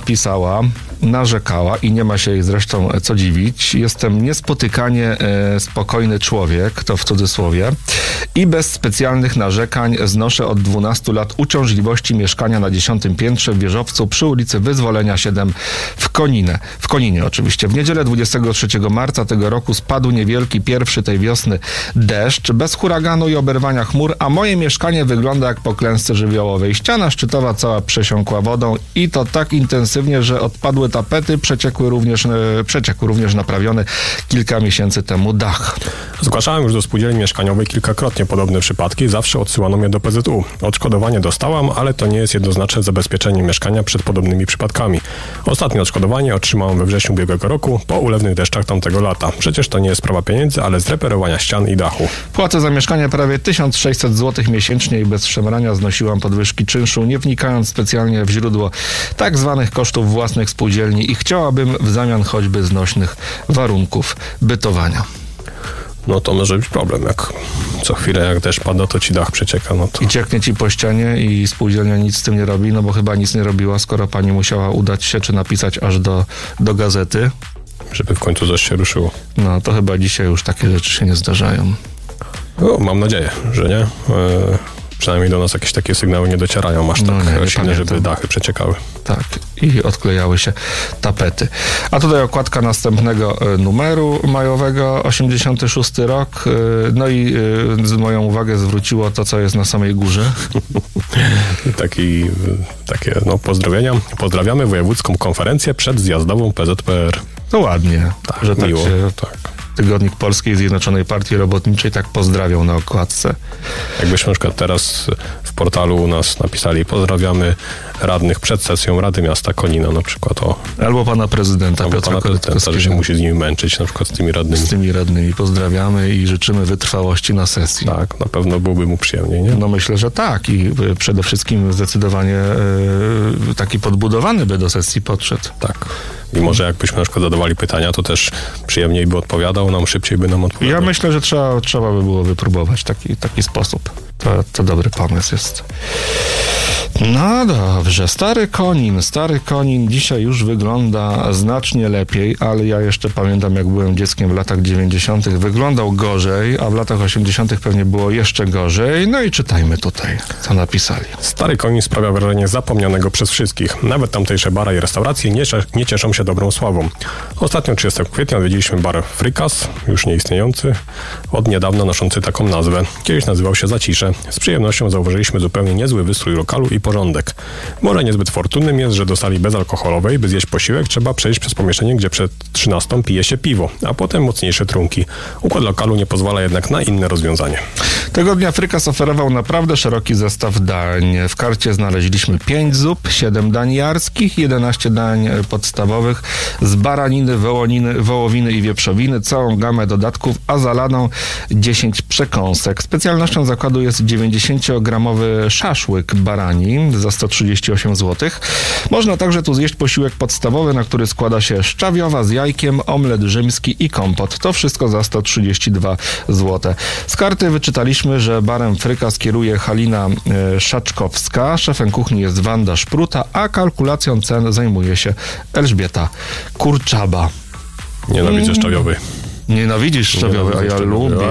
narzekała i nie ma się jej zresztą co dziwić. Jestem niespotykanie spokojny człowiek, to w cudzysłowie, i bez specjalnych narzekań znoszę od 12 lat uciążliwości mieszkania na 10. piętrze w wieżowcu przy ulicy Wyzwolenia 7 w Koninie oczywiście. W niedzielę 23 marca tego roku spadł niewielki, pierwszy tej wiosny deszcz, bez huraganu i oberwania chmur, a moje mieszkanie wygląda jak po klęsce żywiołowej. Ściana szczytowa cała przesiąkła wodą i to tak intensywnie, że odpadły tapety, przeciekł również naprawiony kilka miesięcy temu dach. Zgłaszałem już do spółdzielni mieszkaniowej kilkakrotnie podobne przypadki, zawsze odsyłano mnie do PZU. Odszkodowanie dostałam, ale to nie jest jednoznaczne zabezpieczenie mieszkania przed podobnymi przypadkami. Ostatnie odszkodowanie otrzymałem we wrześniu ubiegłego roku po ulewnych deszczach tamtego lata. Przecież to nie jest sprawa pieniędzy, ale zreperowania ścian i dachu. Płacę za mieszkanie prawie 1600 zł miesięcznie i bez szemrania znosiłam podwyżki czynszu, nie wnikając specjalnie w źródło tak zwanych kosztów własnych spółdzielni i chciałabym w zamian choćby znośnych warunków bytowania. No to może być problem, jak co chwilę jak deszcz pada, to ci dach przecieka, no to... I cieknie ci po ścianie i spółdzielnia nic z tym nie robi, no bo chyba nic nie robiła, skoro pani musiała udać się czy napisać aż do gazety. Żeby w końcu coś się ruszyło. No to chyba dzisiaj już takie rzeczy się nie zdarzają. No, mam nadzieję, że nie. Przynajmniej do nas jakieś takie sygnały nie docierają aż tak silne, żeby dachy przeciekały. Tak, i odklejały się tapety. A tutaj okładka następnego numeru majowego, 86 rok. No i moją uwagę zwróciło to, co jest na samej górze. Takie pozdrowienia. Pozdrawiamy Wojewódzką Konferencję Przedzjazdową PZPR. To ładnie, tak, że miło. Tak. Tygodnik Polskiej Zjednoczonej Partii Robotniczej tak pozdrawiał na okładce. Jakbyśmy na przykład teraz w portalu u nas napisali pozdrawiamy radnych przed sesją Rady Miasta Konina na przykład. Albo pana prezydenta Piotra Korytkowskiego, że się musi z nimi męczyć na przykład z tymi radnymi. Z tymi radnymi pozdrawiamy i życzymy wytrwałości na sesji. Tak, na pewno byłoby mu przyjemniej, nie? No myślę, że tak i przede wszystkim zdecydowanie taki podbudowany by do sesji podszedł. Tak. I może jakbyśmy na przykład zadawali pytania, to też przyjemniej by odpowiadał nam, szybciej by nam odpowiadał. Ja myślę, że trzeba by było wypróbować taki sposób. To dobry pomysł jest. No dobrze, Stary Konin dzisiaj już wygląda znacznie lepiej, ale ja jeszcze pamiętam, jak byłem dzieckiem w latach 90. wyglądał gorzej, a w latach 80. pewnie było jeszcze gorzej. No i czytajmy tutaj, co napisali. Stary Konin sprawia wrażenie zapomnianego przez wszystkich. Nawet tamtejsze bara i restauracje nie cieszą się dobrą sławą. Ostatnio 30 kwietnia odwiedziliśmy bar Frykas, już nieistniejący, od niedawna noszący taką nazwę. Kiedyś nazywał się Zacisze. Z przyjemnością zauważyliśmy zupełnie niezły wystrój lokalu i porządek. Może niezbyt fortunnym jest, że do sali bezalkoholowej, by zjeść posiłek, trzeba przejść przez pomieszczenie, gdzie przed 13 pije się piwo, a potem mocniejsze trunki. Układ lokalu nie pozwala jednak na inne rozwiązanie. Tego dnia Frykas oferował naprawdę szeroki zestaw dań. W karcie znaleźliśmy 5 zup, 7 dań jarskich, 11 dań podstawowych z baraniny, wołowiny i wieprzowiny, całą gamę dodatków, a za ladą 10 przekąsek. Specjalnością zakładu jest 90-gramowy szaszłyk barani za 138 zł. Można także tu zjeść posiłek podstawowy, na który składa się szczawiowa z jajkiem, omlet rzymski i kompot. To wszystko za 132 zł. Z karty wyczytaliśmy, że barem Frykas kieruje Halina Szaczkowska, szefem kuchni jest Wanda Szpruta, a kalkulacją cen zajmuje się Elżbieta Kurczaba. Nienawidzę szczawiowej. Nienawidzisz szczawiowej, a ja lubię.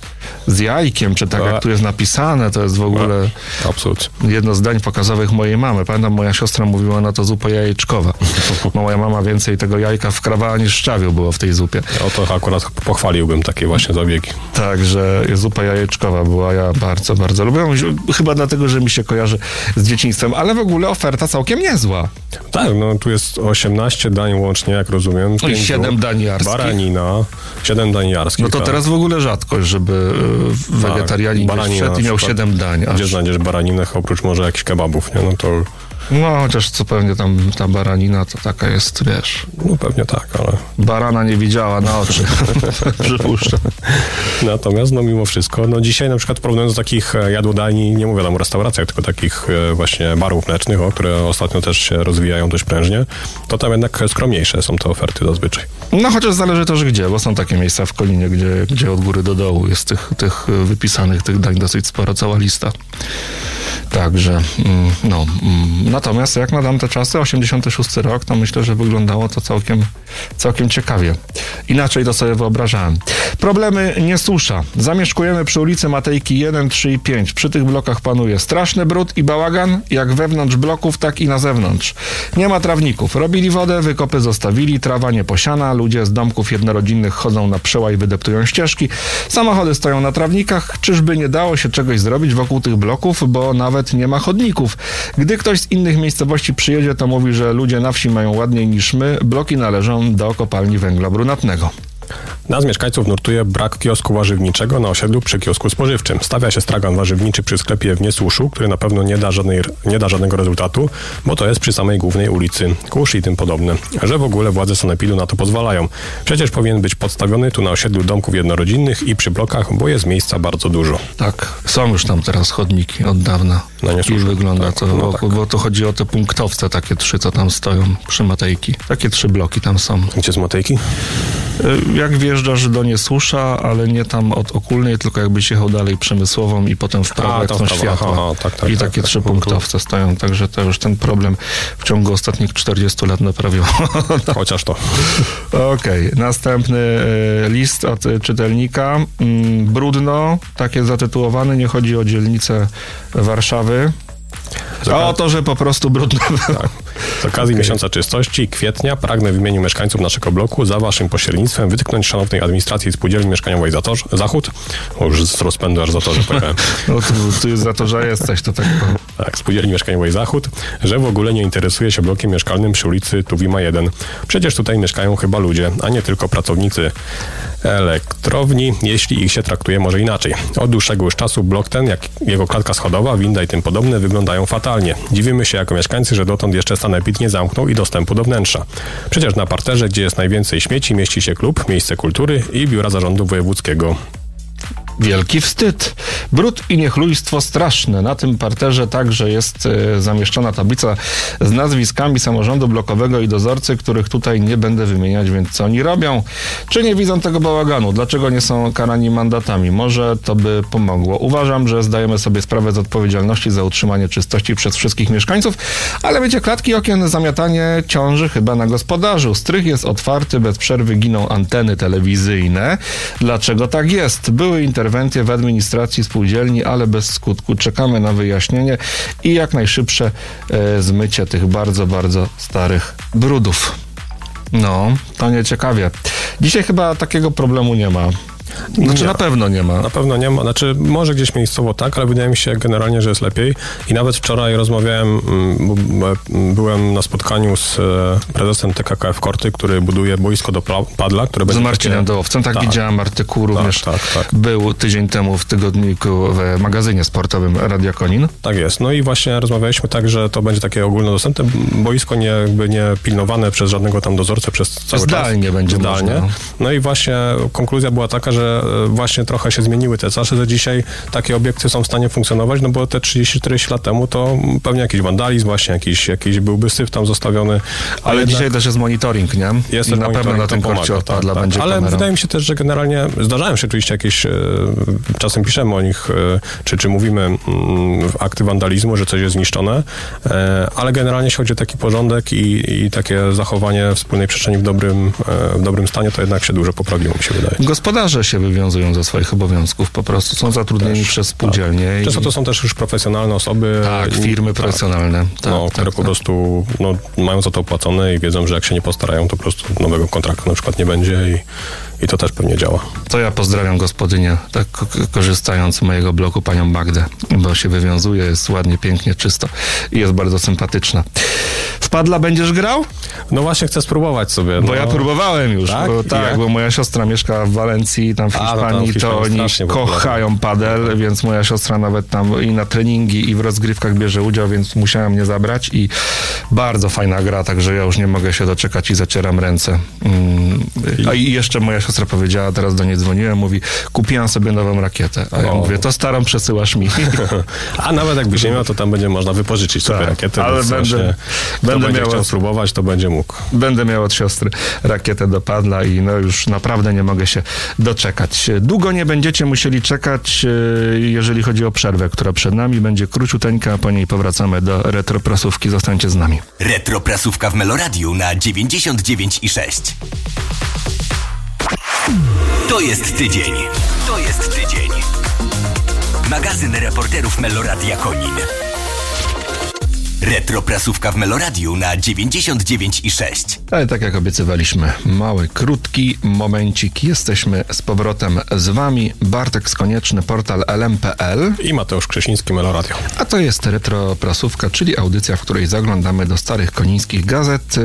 Z jajkiem, czy tak jak tu jest napisane, to jest w ogóle jedno z dań pokazowych mojej mamy. Pamiętam, moja siostra mówiła na to zupa jajeczkowa. Moja mama więcej tego jajka wkrawała niż szczawiu było w tej zupie. O to akurat pochwaliłbym takie właśnie zabiegi. Także zupa jajeczkowa była, ja bardzo, bardzo lubię. Chyba dlatego, że mi się kojarzy z dzieciństwem, ale w ogóle oferta całkiem niezła. Tak, no tu jest 18 dań łącznie, jak rozumiem. I 7 dań jarskich. Baranina, 7 dań jarskich. No to teraz w ogóle rzadkość, żeby wegetarianin wszedł i miał 7 dań. Gdzie znajdziesz baraninę, oprócz może jakichś kebabów, nie? No to... No, chociaż co pewnie tam ta baranina to taka jest, wiesz. No pewnie tak, ale... Barana nie widziała na oczy. Przypuszczam. Natomiast, no mimo wszystko, no dzisiaj na przykład porównując do takich jadłodajni, nie mówię tam o restauracjach, tylko takich właśnie barów mlecznych, które ostatnio też się rozwijają dość prężnie, to tam jednak skromniejsze są te oferty zazwyczaj. No chociaż zależy też gdzie, bo są takie miejsca w Koninie, gdzie od góry do dołu jest tych wypisanych, tych dań dosyć sporo, cała lista. Także, no. Natomiast jak na tamte czasy, 86 rok, to myślę, że wyglądało to całkiem ciekawie. Inaczej to sobie wyobrażałem. Problemy nie susza. Zamieszkujemy przy ulicy Matejki 1, 3 i 5. Przy tych blokach panuje straszny brud i bałagan, jak wewnątrz bloków, tak i na zewnątrz. Nie ma trawników. Robili wodę, wykopy zostawili, trawa nie posiana, ludzie z domków jednorodzinnych chodzą na przełaj, wydeptują ścieżki. Samochody stoją na trawnikach. Czyżby nie dało się czegoś zrobić wokół tych bloków, bo nawet nie ma chodników. Gdy ktoś z innych miejscowości przyjedzie, to mówi, że ludzie na wsi mają ładniej niż my. Bloki należą do kopalni węgla brunatnego. Nas mieszkańców nurtuje brak kiosku warzywniczego na osiedlu przy kiosku spożywczym. Stawia się stragan warzywniczy przy sklepie w Niesłuszu, który na pewno nie da żadnego rezultatu, bo to jest przy samej głównej ulicy Kusz i tym podobne. Że w ogóle władze sanepidu na to pozwalają. Przecież powinien być podstawiony tu na osiedlu domków jednorodzinnych i przy blokach, bo jest miejsca bardzo dużo. Tak, są już tam teraz chodniki od dawna. I wygląda tak, to, bo to chodzi o te punktowce, takie 3, co tam stoją przy Matejki. Takie 3 bloki tam są. Gdzie z Matejki? Jak wjeżdżasz do Niesłusza, ale nie tam od Okulnej, tylko jakbyś jechał dalej Przemysłową i potem w prawo, jak są światła. I takie 3 punktowce stoją, także to już ten problem w ciągu ostatnich 40 lat naprawiło. Chociaż to. Okej, następny list od czytelnika. Brudno, takie zatytułowane, nie chodzi o dzielnicę Warszawy. O to, że po prostu brudno. Tak. Z okazji miesiąca czystości kwietnia pragnę w imieniu mieszkańców naszego bloku za waszym pośrednictwem wytknąć szanownej administracji spółdzielni mieszkaniowej Zachód. Już z rozpędu aż Zatorze pojechałem. No ty z Zatorza jesteś, to tak powiem. Tak, spółdzielni mieszkaniowej Zachód, że w ogóle nie interesuje się blokiem mieszkalnym przy ulicy Tuwima 1. Przecież tutaj mieszkają chyba ludzie, a nie tylko pracownicy elektrowni, jeśli ich się traktuje może inaczej. Od dłuższego już czasu blok ten, jak jego klatka schodowa, winda i tym podobne wyglądają fatalnie. Dziwimy się jako mieszkańcy, że dotąd jeszcze sanepid nie zamknął i dostępu do wnętrza. Przecież na parterze, gdzie jest najwięcej śmieci, mieści się klub, miejsce kultury i biura zarządu wojewódzkiego. Wielki wstyd. Brud i niechlujstwo straszne. Na tym parterze także jest zamieszczona tablica z nazwiskami samorządu blokowego i dozorcy, których tutaj nie będę wymieniać, więc co oni robią? Czy nie widzą tego bałaganu? Dlaczego nie są karani mandatami? Może to by pomogło. Uważam, że zdajemy sobie sprawę z odpowiedzialności za utrzymanie czystości przez wszystkich mieszkańców, ale wiecie, klatki okien, zamiatanie ciąży chyba na gospodarzu. Strych jest otwarty, bez przerwy giną anteny telewizyjne. Dlaczego tak jest? Były interwencje w administracji spółdzielni, ale bez skutku. Czekamy na wyjaśnienie i jak najszybsze zmycie tych bardzo, bardzo starych brudów. No, to nieciekawie. Dzisiaj chyba takiego problemu nie ma. Znaczy nie. Na pewno nie ma. Na pewno nie ma. Znaczy może gdzieś miejscowo tak, ale wydaje mi się generalnie, że jest lepiej. I nawet wczoraj rozmawiałem, byłem na spotkaniu z prezesem TKKF Korty, który buduje boisko do padla, które będzie... Z Marcinem Dołowcem, tak widziałem artykuł również. Tak. Był tydzień temu w tygodniku w magazynie sportowym Radia Konin. Tak jest. No i właśnie rozmawialiśmy tak, że to będzie takie ogólnodostępne boisko, nie pilnowane przez żadnego tam dozorcę przez cały Zdalnie czas. Będzie można. No i właśnie konkluzja była taka, że właśnie trochę się zmieniły te czasy, że dzisiaj takie obiekty są w stanie funkcjonować, no bo te 30-40 lat temu to pewnie jakiś wandalizm, właśnie jakiś byłby syf tam zostawiony. Ale dzisiaj jednak też jest monitoring, nie? Jest i na pewno na tym korcie odpadla będzie ale kamera. wydaje mi się też, że generalnie zdarzają się oczywiście jakieś, czasem piszemy o nich, czy mówimy akty wandalizmu, że coś jest zniszczone, ale generalnie jeśli chodzi o taki porządek i takie zachowanie wspólnej przestrzeni w dobrym stanie, to jednak się dużo poprawiło, mi się wydaje. Gospodarze się wywiązują ze swoich obowiązków, po prostu są zatrudnieni przez spółdzielnie. Tak. Często to są też już profesjonalne osoby. Tak, firmy profesjonalne. Które po prostu mają za to opłacone i wiedzą, że jak się nie postarają, to po prostu nowego kontraktu na przykład nie będzie i to też pewnie działa. To ja pozdrawiam gospodynię, tak korzystając z mojego bloku, panią Magdę, bo się wywiązuje, jest ładnie, pięknie, czysto i jest bardzo sympatyczna. W padla będziesz grał? No właśnie chcę spróbować sobie. Bo ja próbowałem już, tak? Bo moja siostra mieszka w Walencji, tam w Hiszpanii, to oni kochają padel, więc moja siostra nawet tam i na treningi i w rozgrywkach bierze udział, więc musiała mnie zabrać i bardzo fajna gra, także ja już nie mogę się doczekać i zacieram ręce. A i jeszcze moja siostra powiedziała, teraz do niej dzwoniłem, mówi, kupiłam sobie nową rakietę. A ja mówię, to starą przesyłasz mi. A nawet jakbyś nie miał, to tam będzie można wypożyczyć sobie rakietę. Ale będę chciał spróbować, to będzie mógł. Będę miał od siostry rakietę do padla i już naprawdę nie mogę się doczekać. Długo nie będziecie musieli czekać, jeżeli chodzi o przerwę, która przed nami będzie króciuteńka, a po niej powracamy do retroprasówki. Zostańcie z nami. Retroprasówka w Meloradiu na 99,6. To jest tydzień. Magazyn reporterów Meloradia Konin. Retroprasówka w Meloradiu na 99,6. Ale tak jak obiecywaliśmy, mały, krótki momencik. Jesteśmy z powrotem z wami. Bartek Skonieczny, portal lm.pl I Mateusz Krzesiński, Meloradio. A to jest Retroprasówka, czyli audycja, w której zaglądamy do starych konińskich gazet.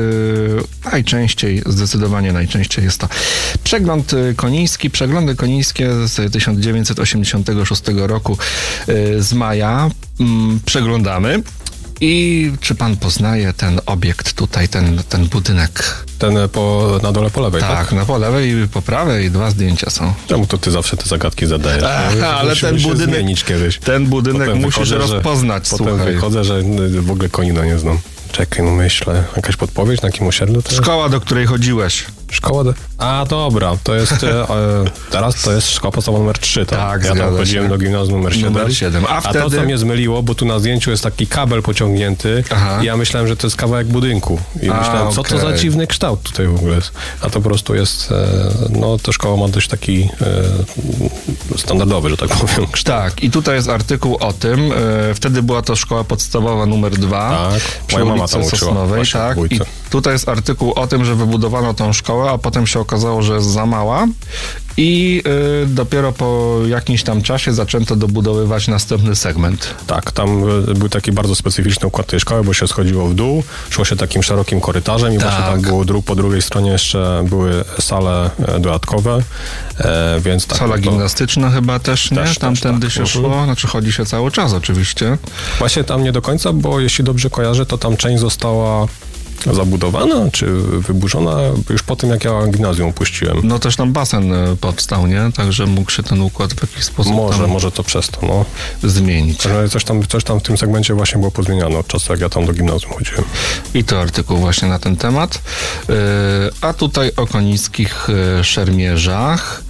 Zdecydowanie najczęściej jest to przegląd koniński. Przeglądy konińskie z 1986 roku z maja przeglądamy. I czy pan poznaje ten obiekt tutaj, ten budynek? Ten na dole po lewej, tak? Tak, na po lewej i po prawej 2 zdjęcia są. Czemu to ty zawsze te zagadki zadajesz? Ale ten budynek, zmienić kiedyś. Ten budynek potem musisz rozpoznać, Potem wychodzę, że w ogóle Konina nie znam. Czekaj, myślę. Jakaś podpowiedź na jakim osiedlu? Szkoła, do której chodziłeś. Szkoła A, dobra, to jest teraz to jest szkoła podstawowa numer 3, tak? Tak, ja tam chodziłem do gimnazjum numer 7. A wtedy... to, co mnie zmyliło, bo tu na zdjęciu jest taki kabel pociągnięty i ja myślałem, że to jest kawałek budynku. I myślałem, co to za dziwny kształt tutaj w ogóle jest. A to po prostu jest, to szkoła ma dość taki standardowy, że tak powiem, kształt. Tak, i tutaj jest artykuł o tym. Wtedy była to szkoła podstawowa numer 2. Tak, moja mama tam uczyła. Sosnowej, tak. I tutaj jest artykuł o tym, że wybudowano tą szkołę, a potem się okazało, że jest za mała i dopiero po jakimś tam czasie zaczęto dobudowywać następny segment. Tak, tam był taki bardzo specyficzny układ tej szkoły, bo się schodziło w dół, szło się takim szerokim korytarzem i właśnie tam było po drugiej stronie jeszcze były sale dodatkowe, więc tak. Sala gimnastyczna chyba też, nie? Tamtędy się szło, znaczy chodzi się cały czas oczywiście. Właśnie tam nie do końca, bo jeśli dobrze kojarzę, to tam część została zabudowana, czy wyburzona już po tym, jak ja gimnazjum opuściłem. No też tam basen powstał, nie? Także mógł się ten układ w jakiś sposób może to przez to, zmienić. Coś tam w tym segmencie właśnie było pozmieniane od czasu, jak ja tam do gimnazjum chodziłem. I to artykuł właśnie na ten temat. A tutaj o konińskich szermierzach.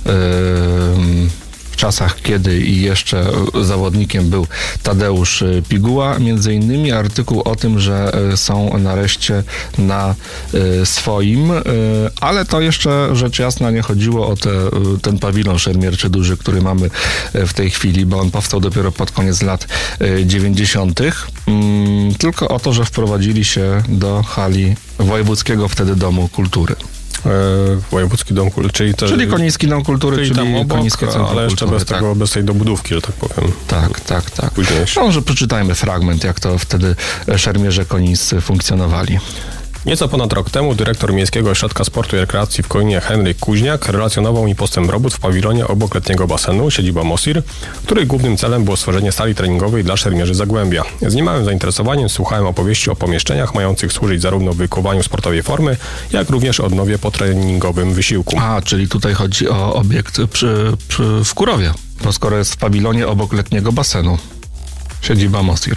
W czasach, kiedy i jeszcze zawodnikiem był Tadeusz Piguła, między innymi artykuł o tym, że są nareszcie na swoim, ale to jeszcze rzecz jasna nie chodziło o ten pawilon szermierczy duży, który mamy w tej chwili, bo on powstał dopiero pod koniec lat 90., tylko o to, że wprowadzili się do hali Wojewódzkiego wtedy Domu Kultury. Wojewódzki Dom Kultury, czyli Koniński Dom Kultury, czyli tam obok, Konińskie Centrum ale jeszcze Kultury, bez tej dobudówki, że tak powiem. Tak. Późniejsze. Może przeczytajmy fragment, jak to wtedy szermierze konińscy funkcjonowali. Nieco ponad rok temu dyrektor Miejskiego Ośrodka Sportu i Rekreacji w Koninie Henryk Kuźniak relacjonował mi postęp robót w pawilonie obok letniego basenu, siedziba Mosir, której głównym celem było stworzenie sali treningowej dla szermierzy Zagłębia. Z niemałym zainteresowaniem słuchałem opowieści o pomieszczeniach mających służyć zarówno wykuwaniu sportowej formy, jak również odnowie po treningowym wysiłku. Czyli tutaj chodzi o obiekt w Kurowie, bo skoro jest w pawilonie obok letniego basenu, siedziba Mosir.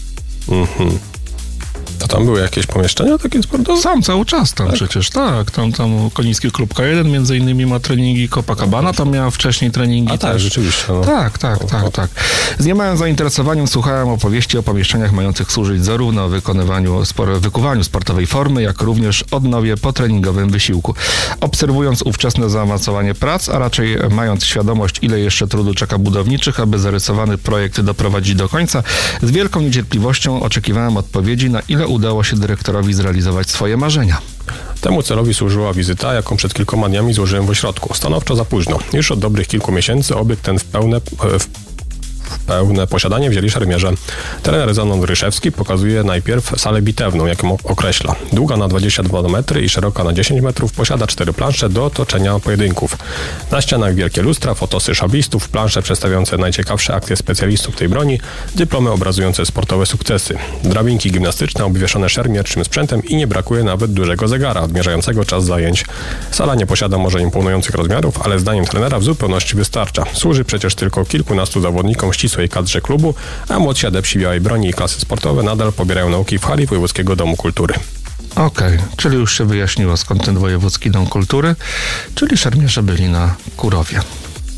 A tam były jakieś pomieszczenia takie sportowe? Sam cały czas tam przecież, tak. Tam Koniński Klub K1 między innymi ma treningi, Copacabana tam miała wcześniej treningi. Tak, rzeczywiście. No. Tak. Z niemałym zainteresowaniem słuchałem opowieści o pomieszczeniach mających służyć zarówno wykuwaniu sportowej formy, jak również odnowie po treningowym wysiłku. Obserwując ówczesne zaawansowanie prac, a raczej mając świadomość, ile jeszcze trudu czeka budowniczych, aby zarysowany projekt doprowadzić do końca, z wielką niecierpliwością oczekiwałem odpowiedzi, na ile udało się dyrektorowi zrealizować swoje marzenia. Temu celowi służyła wizyta, jaką przed kilkoma dniami złożyłem w ośrodku. Stanowczo za późno. Już od dobrych kilku miesięcy obiekt ten w pełne posiadanie wzięli szermierze. Trener Zenon Ryszewski pokazuje najpierw salę bitewną, jak ją określa. Długa na 22 metry i szeroka na 10 metrów, posiada 4 plansze do toczenia pojedynków. Na ścianach wielkie lustra, fotosy szablistów, plansze przedstawiające najciekawsze akcje specjalistów tej broni, dyplomy obrazujące sportowe sukcesy, drabinki gimnastyczne obwieszone szermierczym sprzętem i nie brakuje nawet dużego zegara odmierzającego czas zajęć. Sala nie posiada może imponujących rozmiarów, ale zdaniem trenera w zupełności wystarcza. Służy przecież tylko kilkunastu zawodnikom ścisłej kadrze klubu, a młodsi adepci białej broni i klasy sportowe nadal pobierają nauki w hali Wojewódzkiego Domu Kultury. Okej, czyli już się wyjaśniło, skąd ten Wojewódzki Dom Kultury, czyli szermierze byli na Kurowie.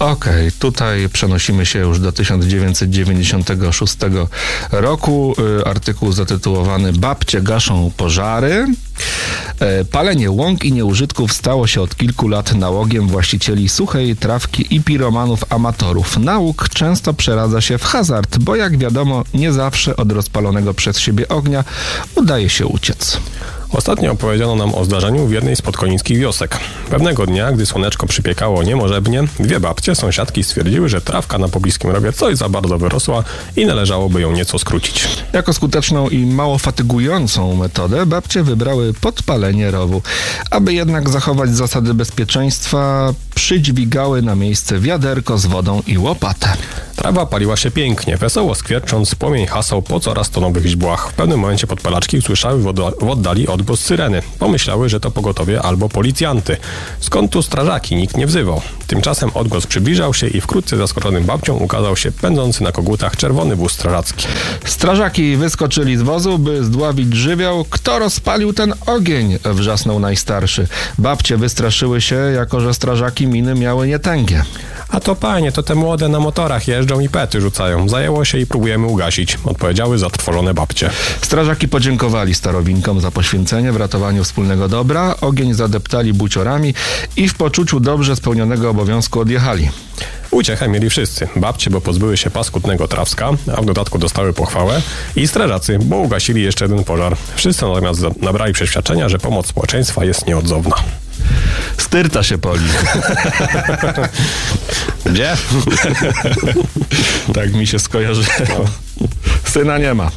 Okej, tutaj przenosimy się już do 1996 roku. Artykuł zatytułowany Babcie gaszą pożary. Palenie łąk i nieużytków stało się od kilku lat nałogiem właścicieli suchej trawki i piromanów amatorów. Nałóg często przeradza się w hazard, bo jak wiadomo, nie zawsze od rozpalonego przez siebie ognia udaje się uciec. Ostatnio opowiedziano nam o zdarzeniu w jednej z podkonińskich wiosek. Pewnego dnia, gdy słoneczko przypiekało niemożebnie, dwie babcie, sąsiadki stwierdziły, że trawka na pobliskim rowie coś za bardzo wyrosła i należałoby ją nieco skrócić. Jako skuteczną i mało fatygującą metodę babcie wybrały podpalenie rowu. Aby jednak zachować zasady bezpieczeństwa, przydźwigały na miejsce wiaderko z wodą i łopatę. Trawa paliła się pięknie, wesoło skwiercząc, płomień hasał po coraz to nowych źdźbłach. W pewnym momencie podpalaczki usłyszały w oddali odgłos syreny. Pomyślały, że to pogotowie albo policjanty. Skąd tu strażaki? Nikt nie wzywał. Tymczasem odgłos przybliżał się i wkrótce zaskoczonym babciom ukazał się pędzący na kogutach czerwony wóz strażacki. Strażaki wyskoczyli z wozu, by zdławić żywioł. Kto rozpalił ten ogień? Wrzasnął najstarszy. Babcie wystraszyły się, jako że strażaki miny miały nietęgie. A to panie, to te młode na motorach jeżdżą i pety rzucają. Zajęło się i próbujemy ugasić, odpowiedziały zatrwożone babcie. Strażaki podziękowali starowinkom za poświęcenie w ratowaniu wspólnego dobra, ogień zadeptali buciorami i w poczuciu dobrze spełnionego obowiązku odjechali. Uciechę mieli wszyscy. Babcie, bo pozbyły się paskudnego trawska, a w dodatku dostały pochwałę, i strażacy, bo ugasili jeszcze jeden pożar. Wszyscy natomiast nabrali przeświadczenia, że pomoc społeczeństwa jest nieodzowna. Styrta się poli. Gdzie? Tak mi się skojarzyło. Syna nie ma.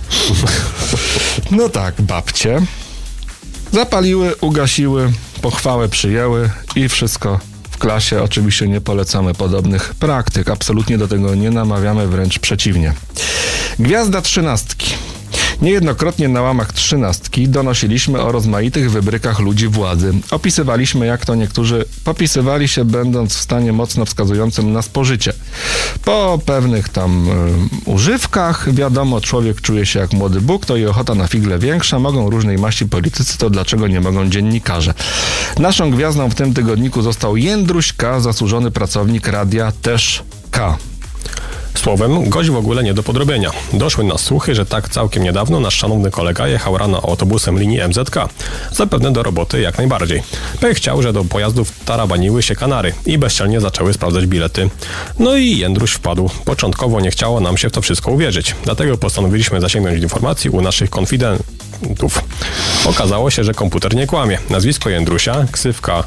No tak, babcie zapaliły, ugasiły, pochwałę przyjęły i wszystko w klasie. Oczywiście nie polecamy podobnych praktyk. Absolutnie do tego nie namawiamy, wręcz przeciwnie. Gwiazda trzynastki. Niejednokrotnie na łamach trzynastki donosiliśmy o rozmaitych wybrykach ludzi władzy. Opisywaliśmy, jak to niektórzy popisywali się, będąc w stanie mocno wskazującym na spożycie. Po pewnych tam używkach, wiadomo, człowiek czuje się jak młody Bóg, to i ochota na figle większa. Mogą różnej maści politycy, to dlaczego nie mogą dziennikarze? Naszą gwiazdą w tym tygodniku został Jędruś K., zasłużony pracownik radia też K. Słowem, gość w ogóle nie do podrobienia. Doszły nas słuchy, że tak całkiem niedawno nasz szanowny kolega jechał rano autobusem linii MZK. Zapewne do roboty jak najbardziej. Pech chciał, że do pojazdów tarabaniły się Kanary i bezczelnie zaczęły sprawdzać bilety. No i Jędruś wpadł. Początkowo nie chciało nam się w to wszystko uwierzyć. Dlatego postanowiliśmy zasięgnąć informacji u naszych konfidentów. Okazało się, że komputer nie kłamie. Nazwisko Jędrusia, ksywka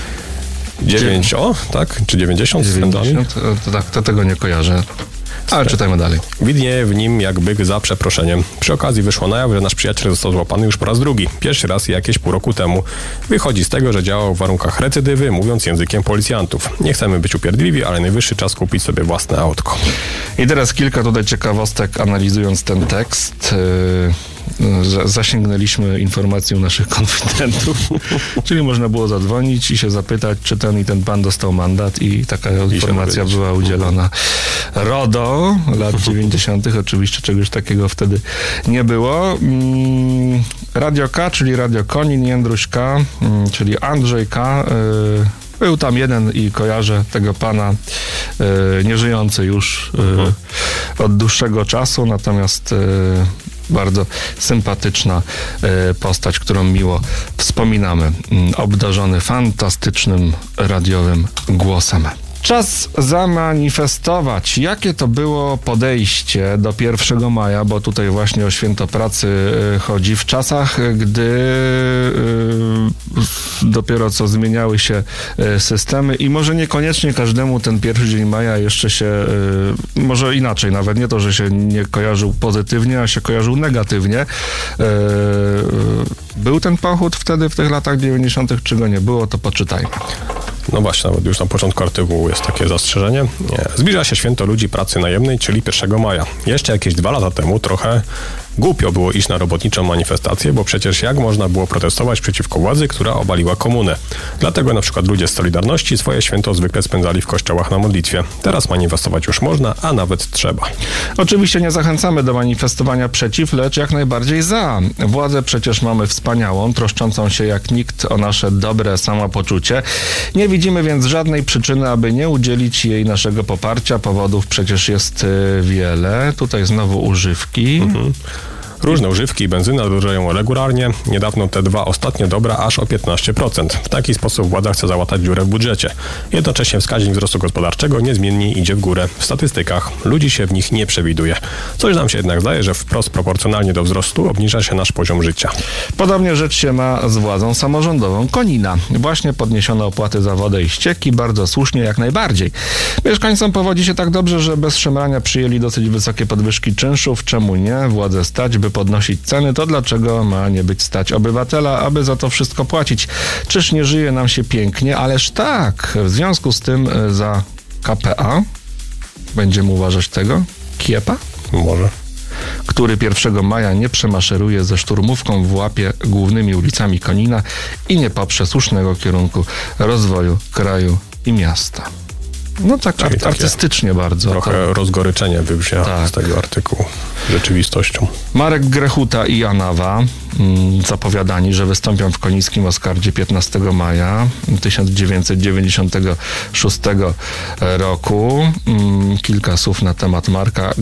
9, tak? Czy 90? 90? To tak, to tego nie kojarzę. Ale czytajmy dalej. Widnieje w nim jak byk za przeproszeniem. Przy okazji wyszło na jaw, że nasz przyjaciel został złapany już po raz drugi. Pierwszy raz jakieś pół roku temu. Wychodzi z tego, że działał w warunkach recydywy, mówiąc językiem policjantów. Nie chcemy być upierdliwi, ale najwyższy czas kupić sobie własne autko. I teraz kilka tutaj ciekawostek, analizując ten tekst. Zasięgnęliśmy informacją naszych konfidentów, czyli można było zadzwonić i się zapytać, czy ten i ten pan dostał mandat, i taka informacja była udzielona. RODO lat 90. oczywiście czegoś takiego wtedy nie było. Radio K, czyli Radio Konin, Jędruś K, czyli Andrzej K. Był tam jeden i kojarzę tego pana, nieżyjący już od dłuższego czasu, natomiast bardzo sympatyczna postać, którą miło wspominamy. Obdarzony fantastycznym radiowym głosem. Czas zamanifestować, jakie to było podejście do 1 maja, bo tutaj właśnie o Święto Pracy chodzi, w czasach, gdy dopiero co zmieniały się systemy i może niekoniecznie każdemu ten 1 dzień maja jeszcze się, może inaczej, nawet nie to, że się nie kojarzył pozytywnie, a się kojarzył negatywnie. Był ten pochód wtedy w tych latach 90., czy go nie było, to poczytajmy. No właśnie, nawet już na początku artykułu jest takie zastrzeżenie. Zbliża się święto ludzi pracy najemnej, czyli 1 maja. Jeszcze jakieś 2 lata temu trochę Głupio było iść na robotniczą manifestację, bo przecież jak można było protestować przeciwko władzy, która obaliła komunę. Dlatego na przykład ludzie z Solidarności swoje święto zwykle spędzali w kościołach na modlitwie. Teraz manifestować już można, a nawet trzeba. Oczywiście nie zachęcamy do manifestowania przeciw, lecz jak najbardziej za. Władzę przecież mamy wspaniałą, troszczącą się jak nikt o nasze dobre samopoczucie. Nie widzimy więc żadnej przyczyny, aby nie udzielić jej naszego poparcia. Powodów przecież jest wiele. Tutaj znowu używki. Różne używki i benzyna drożeją regularnie. Niedawno te dwa ostatnie dobra aż o 15%. W taki sposób władza chce załatać dziurę w budżecie. Jednocześnie wskaźnik wzrostu gospodarczego niezmiennie idzie w górę. W statystykach ludzi się w nich nie przewiduje. Coś nam się jednak zdaje, że wprost proporcjonalnie do wzrostu obniża się nasz poziom życia. Podobnie rzecz się ma z władzą samorządową Konina. Właśnie podniesiono opłaty za wodę i ścieki, bardzo słusznie jak najbardziej. Mieszkańcom powodzi się tak dobrze, że bez szemrania przyjęli dosyć wysokie podwyżki czynszów. Czemu nie? Władzę stać, by podnosić ceny, to dlaczego ma nie być stać obywatela, aby za to wszystko płacić? Czyż nie żyje nam się pięknie? Ależ tak. W związku z tym za KPA będziemy uważać tego? Kiepa? Może. Który 1 maja nie przemaszeruje ze szturmówką w łapie głównymi ulicami Konina i nie poprze słusznego kierunku rozwoju kraju i miasta. No tak artystycznie bardzo. Trochę rozgoryczenie wybrzmiało z tego artykułu rzeczywistością. Marek Grechuta i Anawa zapowiadani, że wystąpią w konińskim Oscardzie 15 maja 1996 roku. Kilka słów na temat Marka